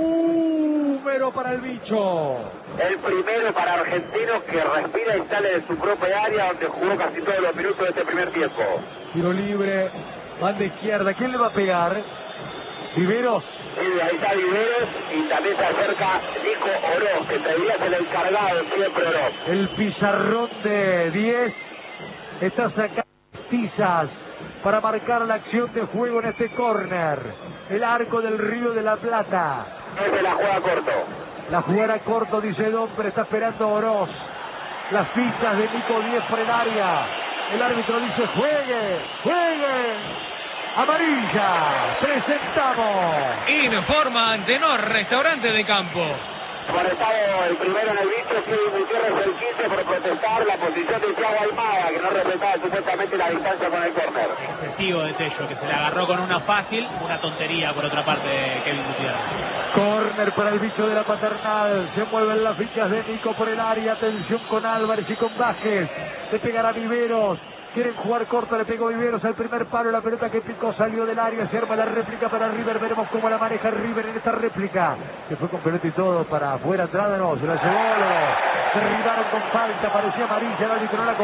número para el bicho. El primero para Argentino, que respira y sale de su propia área, donde jugó casi todos los minutos de este primer tiempo. Tiro libre, banda izquierda, ¿quién le va a pegar? Viveros. Sí, ahí está Viveros, y también se acerca Nico Oroz, que todavía es el encargado siempre Oroz. El pizarrón de 10 está sacando tizas para marcar la acción de juego en este córner. El arco del Río de la Plata. Es de la jugada corto. La jugada corto, dice Don, pero está esperando Oroz. Las fichas de Nico 10 por el área. El árbitro dice, juegue. Amarilla. Presentamos. Informa Antenor, restaurante de campo. Amonestado el primero en el bicho, Kevin Gutiérrez el 15 por protestar la posición de Thiago Almada, que no respetaba supuestamente la distancia con el córner. Excesivo de Tello, que se le agarró con una fácil, una tontería por otra parte de Kevin Gutiérrez. Córner para el bicho de la Paternal. Se mueven las fichas de Nico por el área. Atención con Álvarez y con Vázquez. Le pegará Viveros. Quieren jugar corto, le pegó Viveros al primer palo, la pelota que picó salió del área, se arma la réplica para River, veremos cómo la maneja River en esta réplica, que fue con pelota y todo para afuera, Andrada no, se la llevó, se derribaron con falta, parecía amarilla, el árbitro no la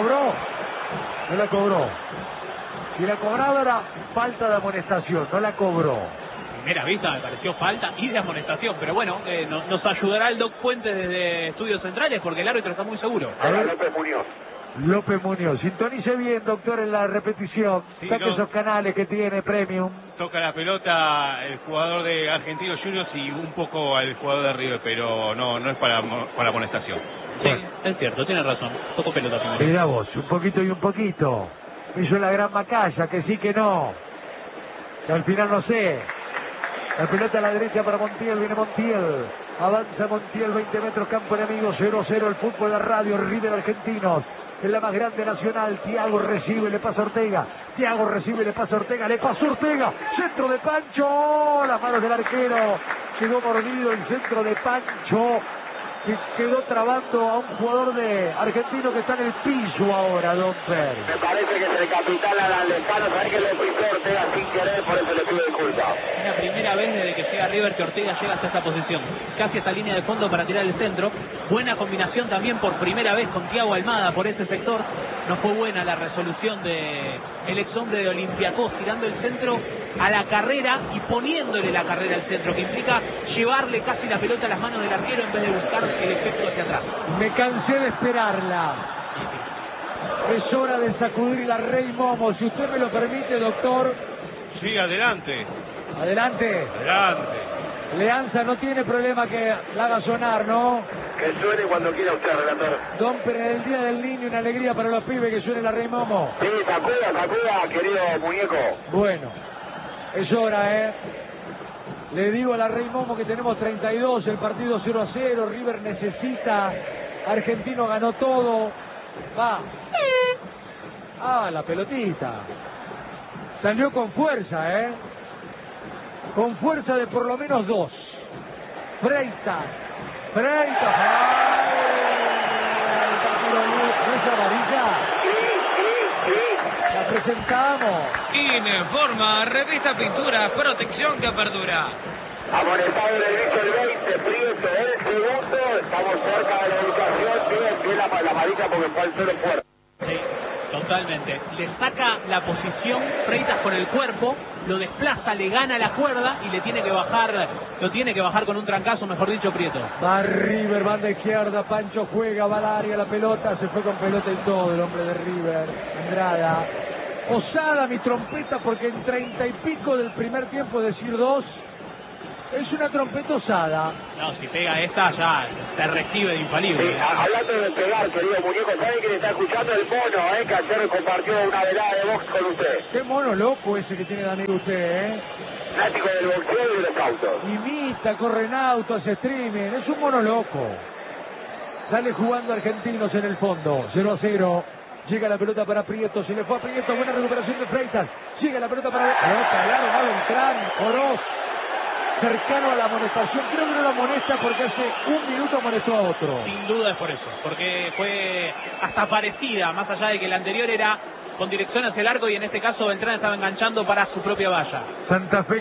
cobró, si la cobraba era falta de amonestación, no la cobró. Primera vista me pareció falta y de amonestación, pero bueno, nos ayudará el Doc Fuentes desde Estudios Centrales porque el árbitro está muy seguro. A ver, López Muñoz, sintonice bien, doctor, en la repetición. Sí, saque esos canales que tiene Premium. Toca la pelota el jugador de Argentinos Juniors y un poco al jugador de River, pero no es para amonestación. Sí, es cierto, tiene razón. Poco pelota primero. Mirá vos, un poquito y un poquito. Hizo la gran Macaya, que sí que no. Que al final no sé. La pelota a la derecha para Montiel, viene Montiel. Avanza Montiel, 20 metros, campo enemigo, 0-0 el fútbol de la radio, River Argentinos. En la más grande nacional, Thiago recibe, le pasa Ortega. Thiago recibe, le pasa Ortega, le pasó Ortega. Centro de Pancho, las manos del arquero. Quedó mordido el centro de Pancho. Que quedó trabando a un jugador de Argentino que está en el piso ahora, Don Per. Me parece que es el capitán Alan Lezano, sabe que le pisó Ortega sin querer, por eso le pido disculpas. Es la primera vez desde que llega River que Ortega llega hasta esta posición. Casi esta línea de fondo para tirar el centro. Buena combinación también por primera vez con Thiago Almada por ese sector. No fue buena la resolución de el ex hombre de Olympiacos tirando el centro a la carrera y poniéndole la carrera al centro, que implica llevarle casi la pelota a las manos del arquero en vez de buscar el efecto hacia atrás. Me cansé de esperarla. Es hora de sacudir la Rey Momo. Si usted me lo permite, doctor. Sí, adelante. Adelante. Leanza no tiene problema que la haga sonar, ¿no? Que suene cuando quiera usted, relator. Domper, en el Día del Niño, una alegría para los pibes que suene la Rey Momo. Sí, sacuda, querido muñeco. Bueno, es hora, Le digo a la Rey Momo que tenemos 32, el partido 0-0, River necesita, Argentino ganó todo, va. Ah, la pelotita. Salió con fuerza, con fuerza de por lo menos 2. Freitas. ¡Ay! ¿No es amarilla? Sí. La presentamos. Informa, revista pintura, protección que perdura. Amonestado en el bicho el 20, Prieto, el segundo, estamos cerca de la ubicación, bien la amarilla porque fue al suelo fuerte. Sí, totalmente. Le saca la posición Freitas con el cuerpo, lo desplaza, le gana la cuerda y lo tiene que bajar con un trancazo, mejor dicho, Prieto. Va River, banda izquierda, Pancho juega, va al área, la pelota, se fue con pelota y todo el hombre de River, Andrada. Osada mi trompeta porque en 30 y pico del primer tiempo decir 2 es una trompeta osada. No, si pega esta ya se recibe de infalible. Sí, hablando de pegar, querido muñeco, ¿sabe quién está escuchando? El mono, que ayer compartió una velada de box con usted. Qué mono loco ese que tiene Daniel usted, Fanático del boxeo y de los autos. Imita, corre en auto, hace streaming, es un mono loco. Sale jugando Argentinos en el fondo, 0-0. Llega la pelota para Prieto, se le fue a Prieto, buena recuperación de Freitas. Llega la pelota para... Pelota, largo, Beltrán, Oroz. Cercano a la amonestación, creo que no la amonesta porque hace un minuto amonestó a otro. Sin duda es por eso, porque fue hasta parecida, más allá de que la anterior era con dirección hacia el arco y en este caso Beltrán estaba enganchando para su propia valla. Santa Fe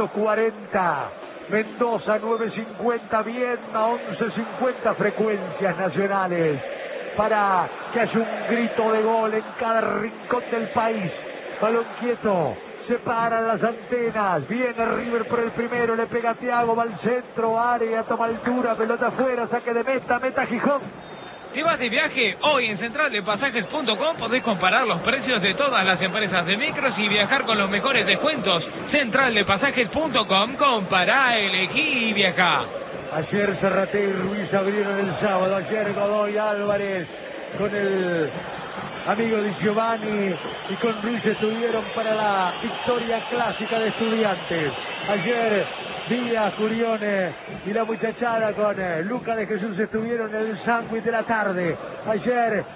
540, Mendoza 950, Viedma 1150, frecuencias nacionales para que haya un grito de gol en cada rincón del país. Balón quieto. Se paran las antenas, viene River por el primero, le pega a Thiago, va al centro, área, toma altura, pelota afuera, saque de meta Gijón. Si vas de viaje, hoy en centraldepasajes.com podés comparar los precios de todas las empresas de micros y viajar con los mejores descuentos. Centraldepasajes.com, compará, elegí y viajá. Ayer Serraté y Ruiz abrieron el sábado, ayer Godoy Álvarez con el amigo Di Giovanni y con Ruiz estuvieron para la victoria clásica de Estudiantes. Ayer Díaz, Curione y la muchachada con Luca de Jesús estuvieron en el sándwich de la tarde. Ayer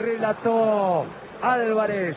relató Álvarez,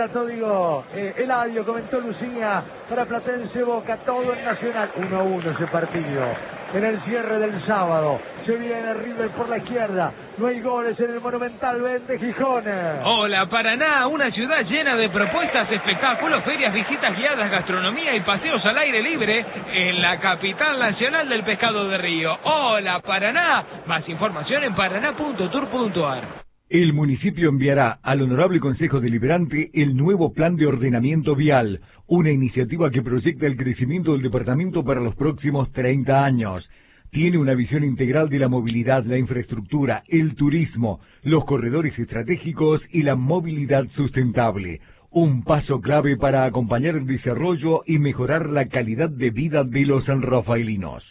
Eladio, comentó Lucía para Platense Boca, todo en Nacional. 1-1 ese partido. En el cierre del sábado, se viene River por la izquierda, no hay goles en el Monumental, vende Gijón. Hola Paraná, una ciudad llena de propuestas, espectáculos, ferias, visitas guiadas, gastronomía y paseos al aire libre en la capital nacional del pescado de río. Hola Paraná, más información en paraná.tour.ar. El municipio enviará al Honorable Consejo Deliberante el nuevo Plan de Ordenamiento Vial, una iniciativa que proyecta el crecimiento del departamento para los próximos 30 años. Tiene una visión integral de la movilidad, la infraestructura, el turismo, los corredores estratégicos y la movilidad sustentable. Un paso clave para acompañar el desarrollo y mejorar la calidad de vida de los sanrafaelinos.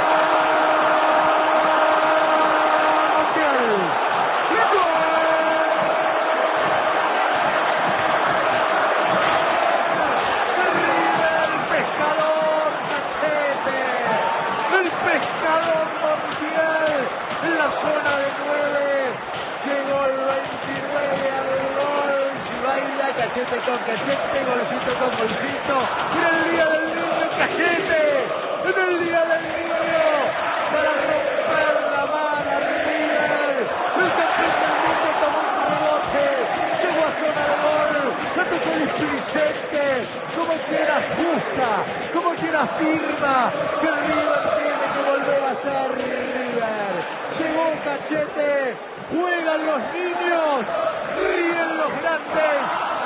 Cachete, golcito con golcito, en el Día del Niño, Cachete, en el Día del Niño, para romper la mano River, el campeón del mundo tomó un rebote, llegó a zona de gol, la tocó displicente, como quiera justa, como quiera firma, que River tiene que volver a ser River, llegó Cachete, juegan los niños, ríen los grandes.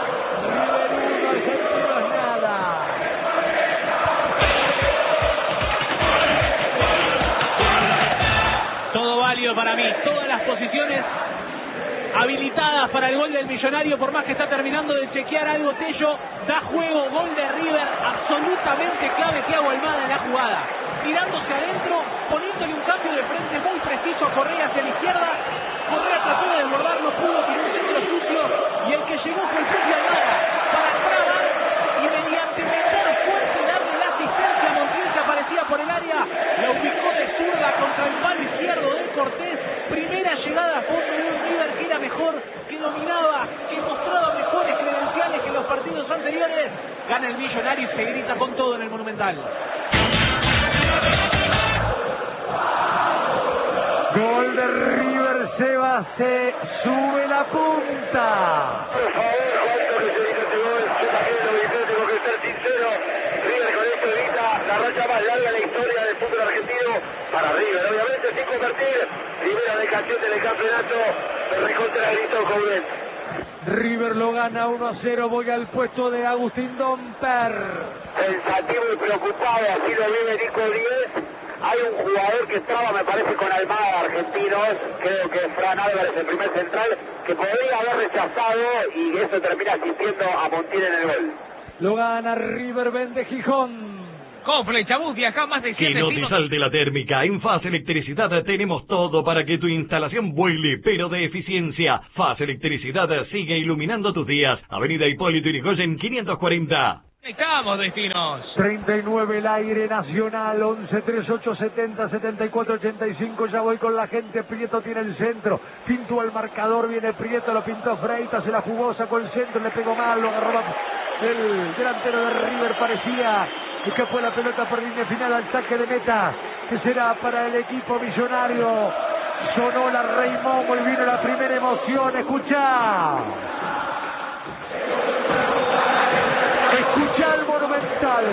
Todo válido para mí, todas las posiciones habilitadas para el gol del Millonario, por más que está terminando de chequear algo Tello, da juego, gol de River, absolutamente clave Thiago Almada en la jugada, tirándose adentro, poniéndole un cambio de frente muy preciso a Correa hacia la izquierda. Correa trató de desbordar, no pudo, tiró un centro sucio y el que llegó fue el propio Almada para Estrada y mediante meter fuerte y darle la asistencia a Montiel que aparecía por el área, la ubicó de zurda contra el palo izquierdo de Cortés. Primera llegada a fondo de un River que era mejor, que dominaba, que mostraba mejores credenciales que en los partidos anteriores. Gana el Millonario y se grita con todo en el Monumental. Gol de River, Seba, se sube la punta. Por favor, Juanito, que se dice este gol. Yo también lo grité, tengo que ser sincero. River con esto evita la racha más larga de la historia del fútbol argentino para River. Obviamente sin convertir. Primera de cachete del campeonato. Se recontra gritó Coudet. River lo gana 1-0, voy al puesto de Agustín Domper. Pensativo y preocupado, así lo vive Nico Díez. Hay un jugador que estaba, me parece, con Almada de Argentinos, creo que Fran Álvarez, el primer central, que podría haber rechazado y eso termina asistiendo a Montiel en el gol. Lo gana River, vende Gijón. Con Flechabús viaja más de Que 100 no te destinos. salte la térmica. En Faz Electricidad tenemos todo para que tu instalación vuele, pero de eficiencia. Faz Electricidad sigue iluminando tus días. Avenida Hipólito Yrigoyen 540. Conectamos destinos. 39 el aire nacional, 11 38 70 74 85. Ya voy con la gente. Prieto tiene el centro, pintó al marcador, viene Prieto, lo pintó Freitas, se la jugó, sacó el centro, le pegó mal, lo agarró el delantero de River, parecía que escapó la pelota por línea final al saque de meta, que será para el equipo millonario. Sonó la Raymond, volvieron la primera emoción. Escucha el Monumental,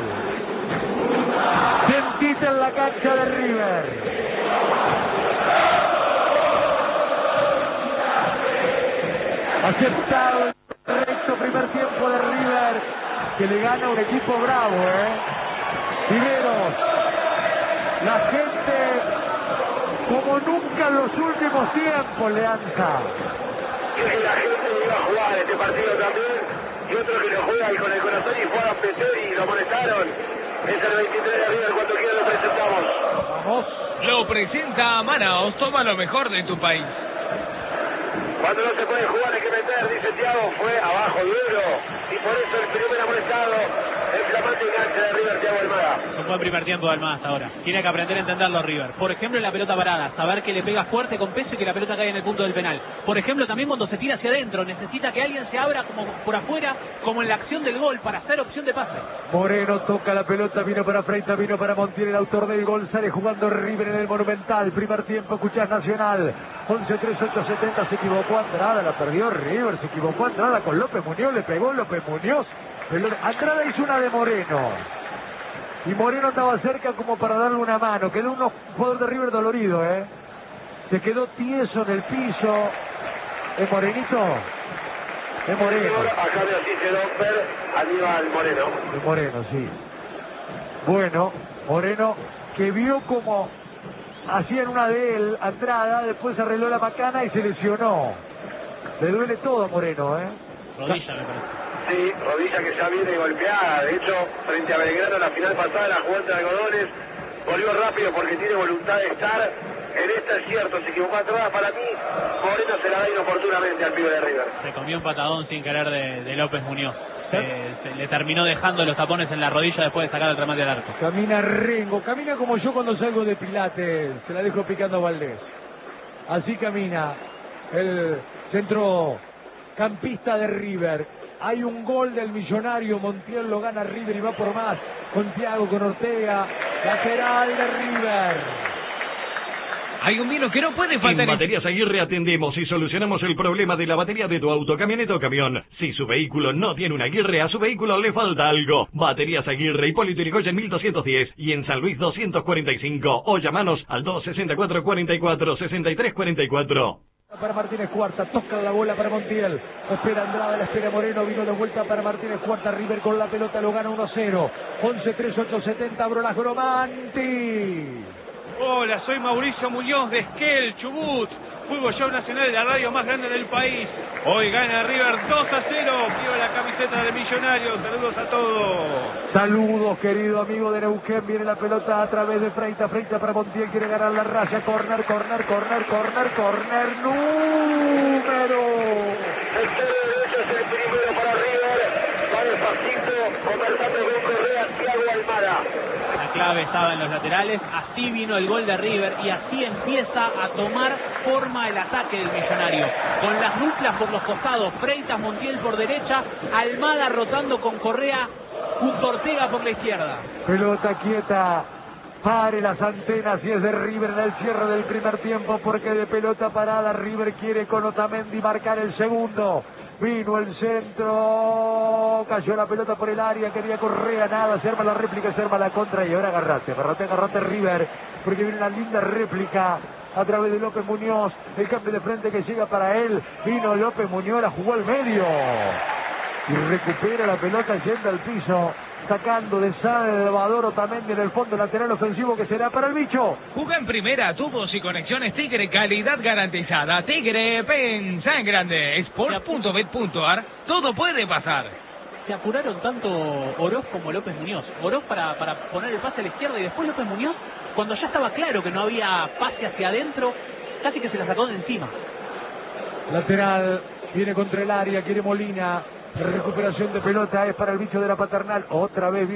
sentite en la cancha de River. Aceptado el correcto primer tiempo de River, que le gana un equipo bravo, Riveros, la gente como nunca en los últimos tiempos, Leanza. Creo que la gente iba a jugar este partido también. Y otro que lo juega y con el corazón y fue a Peter y lo molestaron. Es el 23 de River, cuando quiera lo presentamos. Vamos. Lo presenta Manaos, toma lo mejor de tu país. Cuando no se puede jugar hay que meter, dice Thiago, fue abajo duro. Y por eso el primer amonestado, el flamante enganche de River, Thiago Almada. Es un buen primer tiempo de Almada hasta ahora. Tiene que aprender a entenderlo River. Por ejemplo, en la pelota parada, saber que le pega fuerte con peso y que la pelota cae en el punto del penal. Por ejemplo, también cuando se tira hacia adentro, necesita que alguien se abra como por afuera, como en la acción del gol, para hacer opción de pase. Moreno toca la pelota, vino para Freitas, vino para Montiel, el autor del gol, sale jugando River en el Monumental. Primer tiempo, escuchás Nacional, 11 38 70, se equivocó Andrada, la perdió River, se equivocó Andrada con López Muñoz, le pegó López Muñoz. Andrada hizo una de Moreno y Moreno estaba cerca como para darle una mano. Quedó un jugador de River dolorido, se quedó tieso en el piso. ¿Es Morenito? Es Moreno. Acá me asiste Domper, Aníbal Moreno. Es Moreno, sí. Bueno, Moreno que vio como hacían una de él, Andrada, después arregló la macana y se lesionó. Le duele todo a Moreno, Rodilla, me parece. Sí, rodilla que ya viene golpeada. De hecho, frente a Belgrano, la final pasada, la jugó entre algodones. Volvió rápido porque tiene voluntad de estar. En esta es cierto, se equivocó atrás. Para mí, Moreno se la da inoportunamente al pibe de River. Se comió un patadón sin querer de López Muñoz. Se le terminó dejando los tapones en la rodilla después de sacar el remate al arco. Camina Rengo, camina como yo cuando salgo de Pilates, se la dejo picando a Valdés. Así camina el centrocampista de River. Hay un gol del Millonario, Montiel lo gana River y va por más, con Thiago, con Ortega, lateral de River. Hay un vino que no puede faltar. En Baterías Aguirre atendemos y solucionamos el problema de la batería de tu auto, camioneta o camión. Si su vehículo no tiene una Aguirre, a su vehículo le falta algo. Baterías Aguirre, Hipólito Yrigoyen 1210 y en San Luis 245. O llamanos al 264 44 63 44. Para Martínez Cuarta, toca la bola para Montiel, espera Andrada, la espera Moreno, vino de vuelta para Martínez Cuarta, River con la pelota lo gana 1-0, 11 38 70, Brolas Gromanti. Hola, soy Mauricio Muñoz de Esquel, Chubut. Fútbol Show Nacional, la radio más grande del país. Hoy gana River 2-0. Viva la camiseta del Millonario. Saludos a todos. Saludos, querido amigo de Neuquén. Viene la pelota a través de Freitas. Freitas para Montiel. Quiere ganar la raya. Corner. Número. El derecho es el primero para River. Va despacito, conversando con Correa, Thiago Almada. La clave estaba en los laterales, así vino el gol de River y así empieza a tomar forma el ataque del Millonario. Con las duplas por los costados, Freitas, Montiel por derecha, Almada rotando con Correa, junto Ortega por la izquierda. Pelota quieta. Pare las antenas y es de River en el cierre del primer tiempo, porque de pelota parada River quiere con Otamendi marcar el segundo. Vino el centro, cayó la pelota por el área, quería Correa, nada, se arma la réplica, se arma la contra y ahora agarrate River, porque viene una linda réplica a través de López Muñoz, el cambio de frente que llega para él, vino López Muñoz, la jugó al medio y recupera la pelota yendo al piso, sacando de Salvador Otamendi en el fondo lateral ofensivo que será para el bicho. Juega en primera, tubos y conexiones Tigre, calidad garantizada. Tigre, pensa en grande. Sport.bet.ar, todo puede pasar. Se apuraron tanto Oroz como López Muñoz. Oroz para poner el pase a la izquierda y después López Muñoz, cuando ya estaba claro que no había pase hacia adentro, casi que se la sacó de encima. Lateral, viene contra el área, quiere Molina. Recuperación de pelota es para el bicho de la Paternal. Otra vez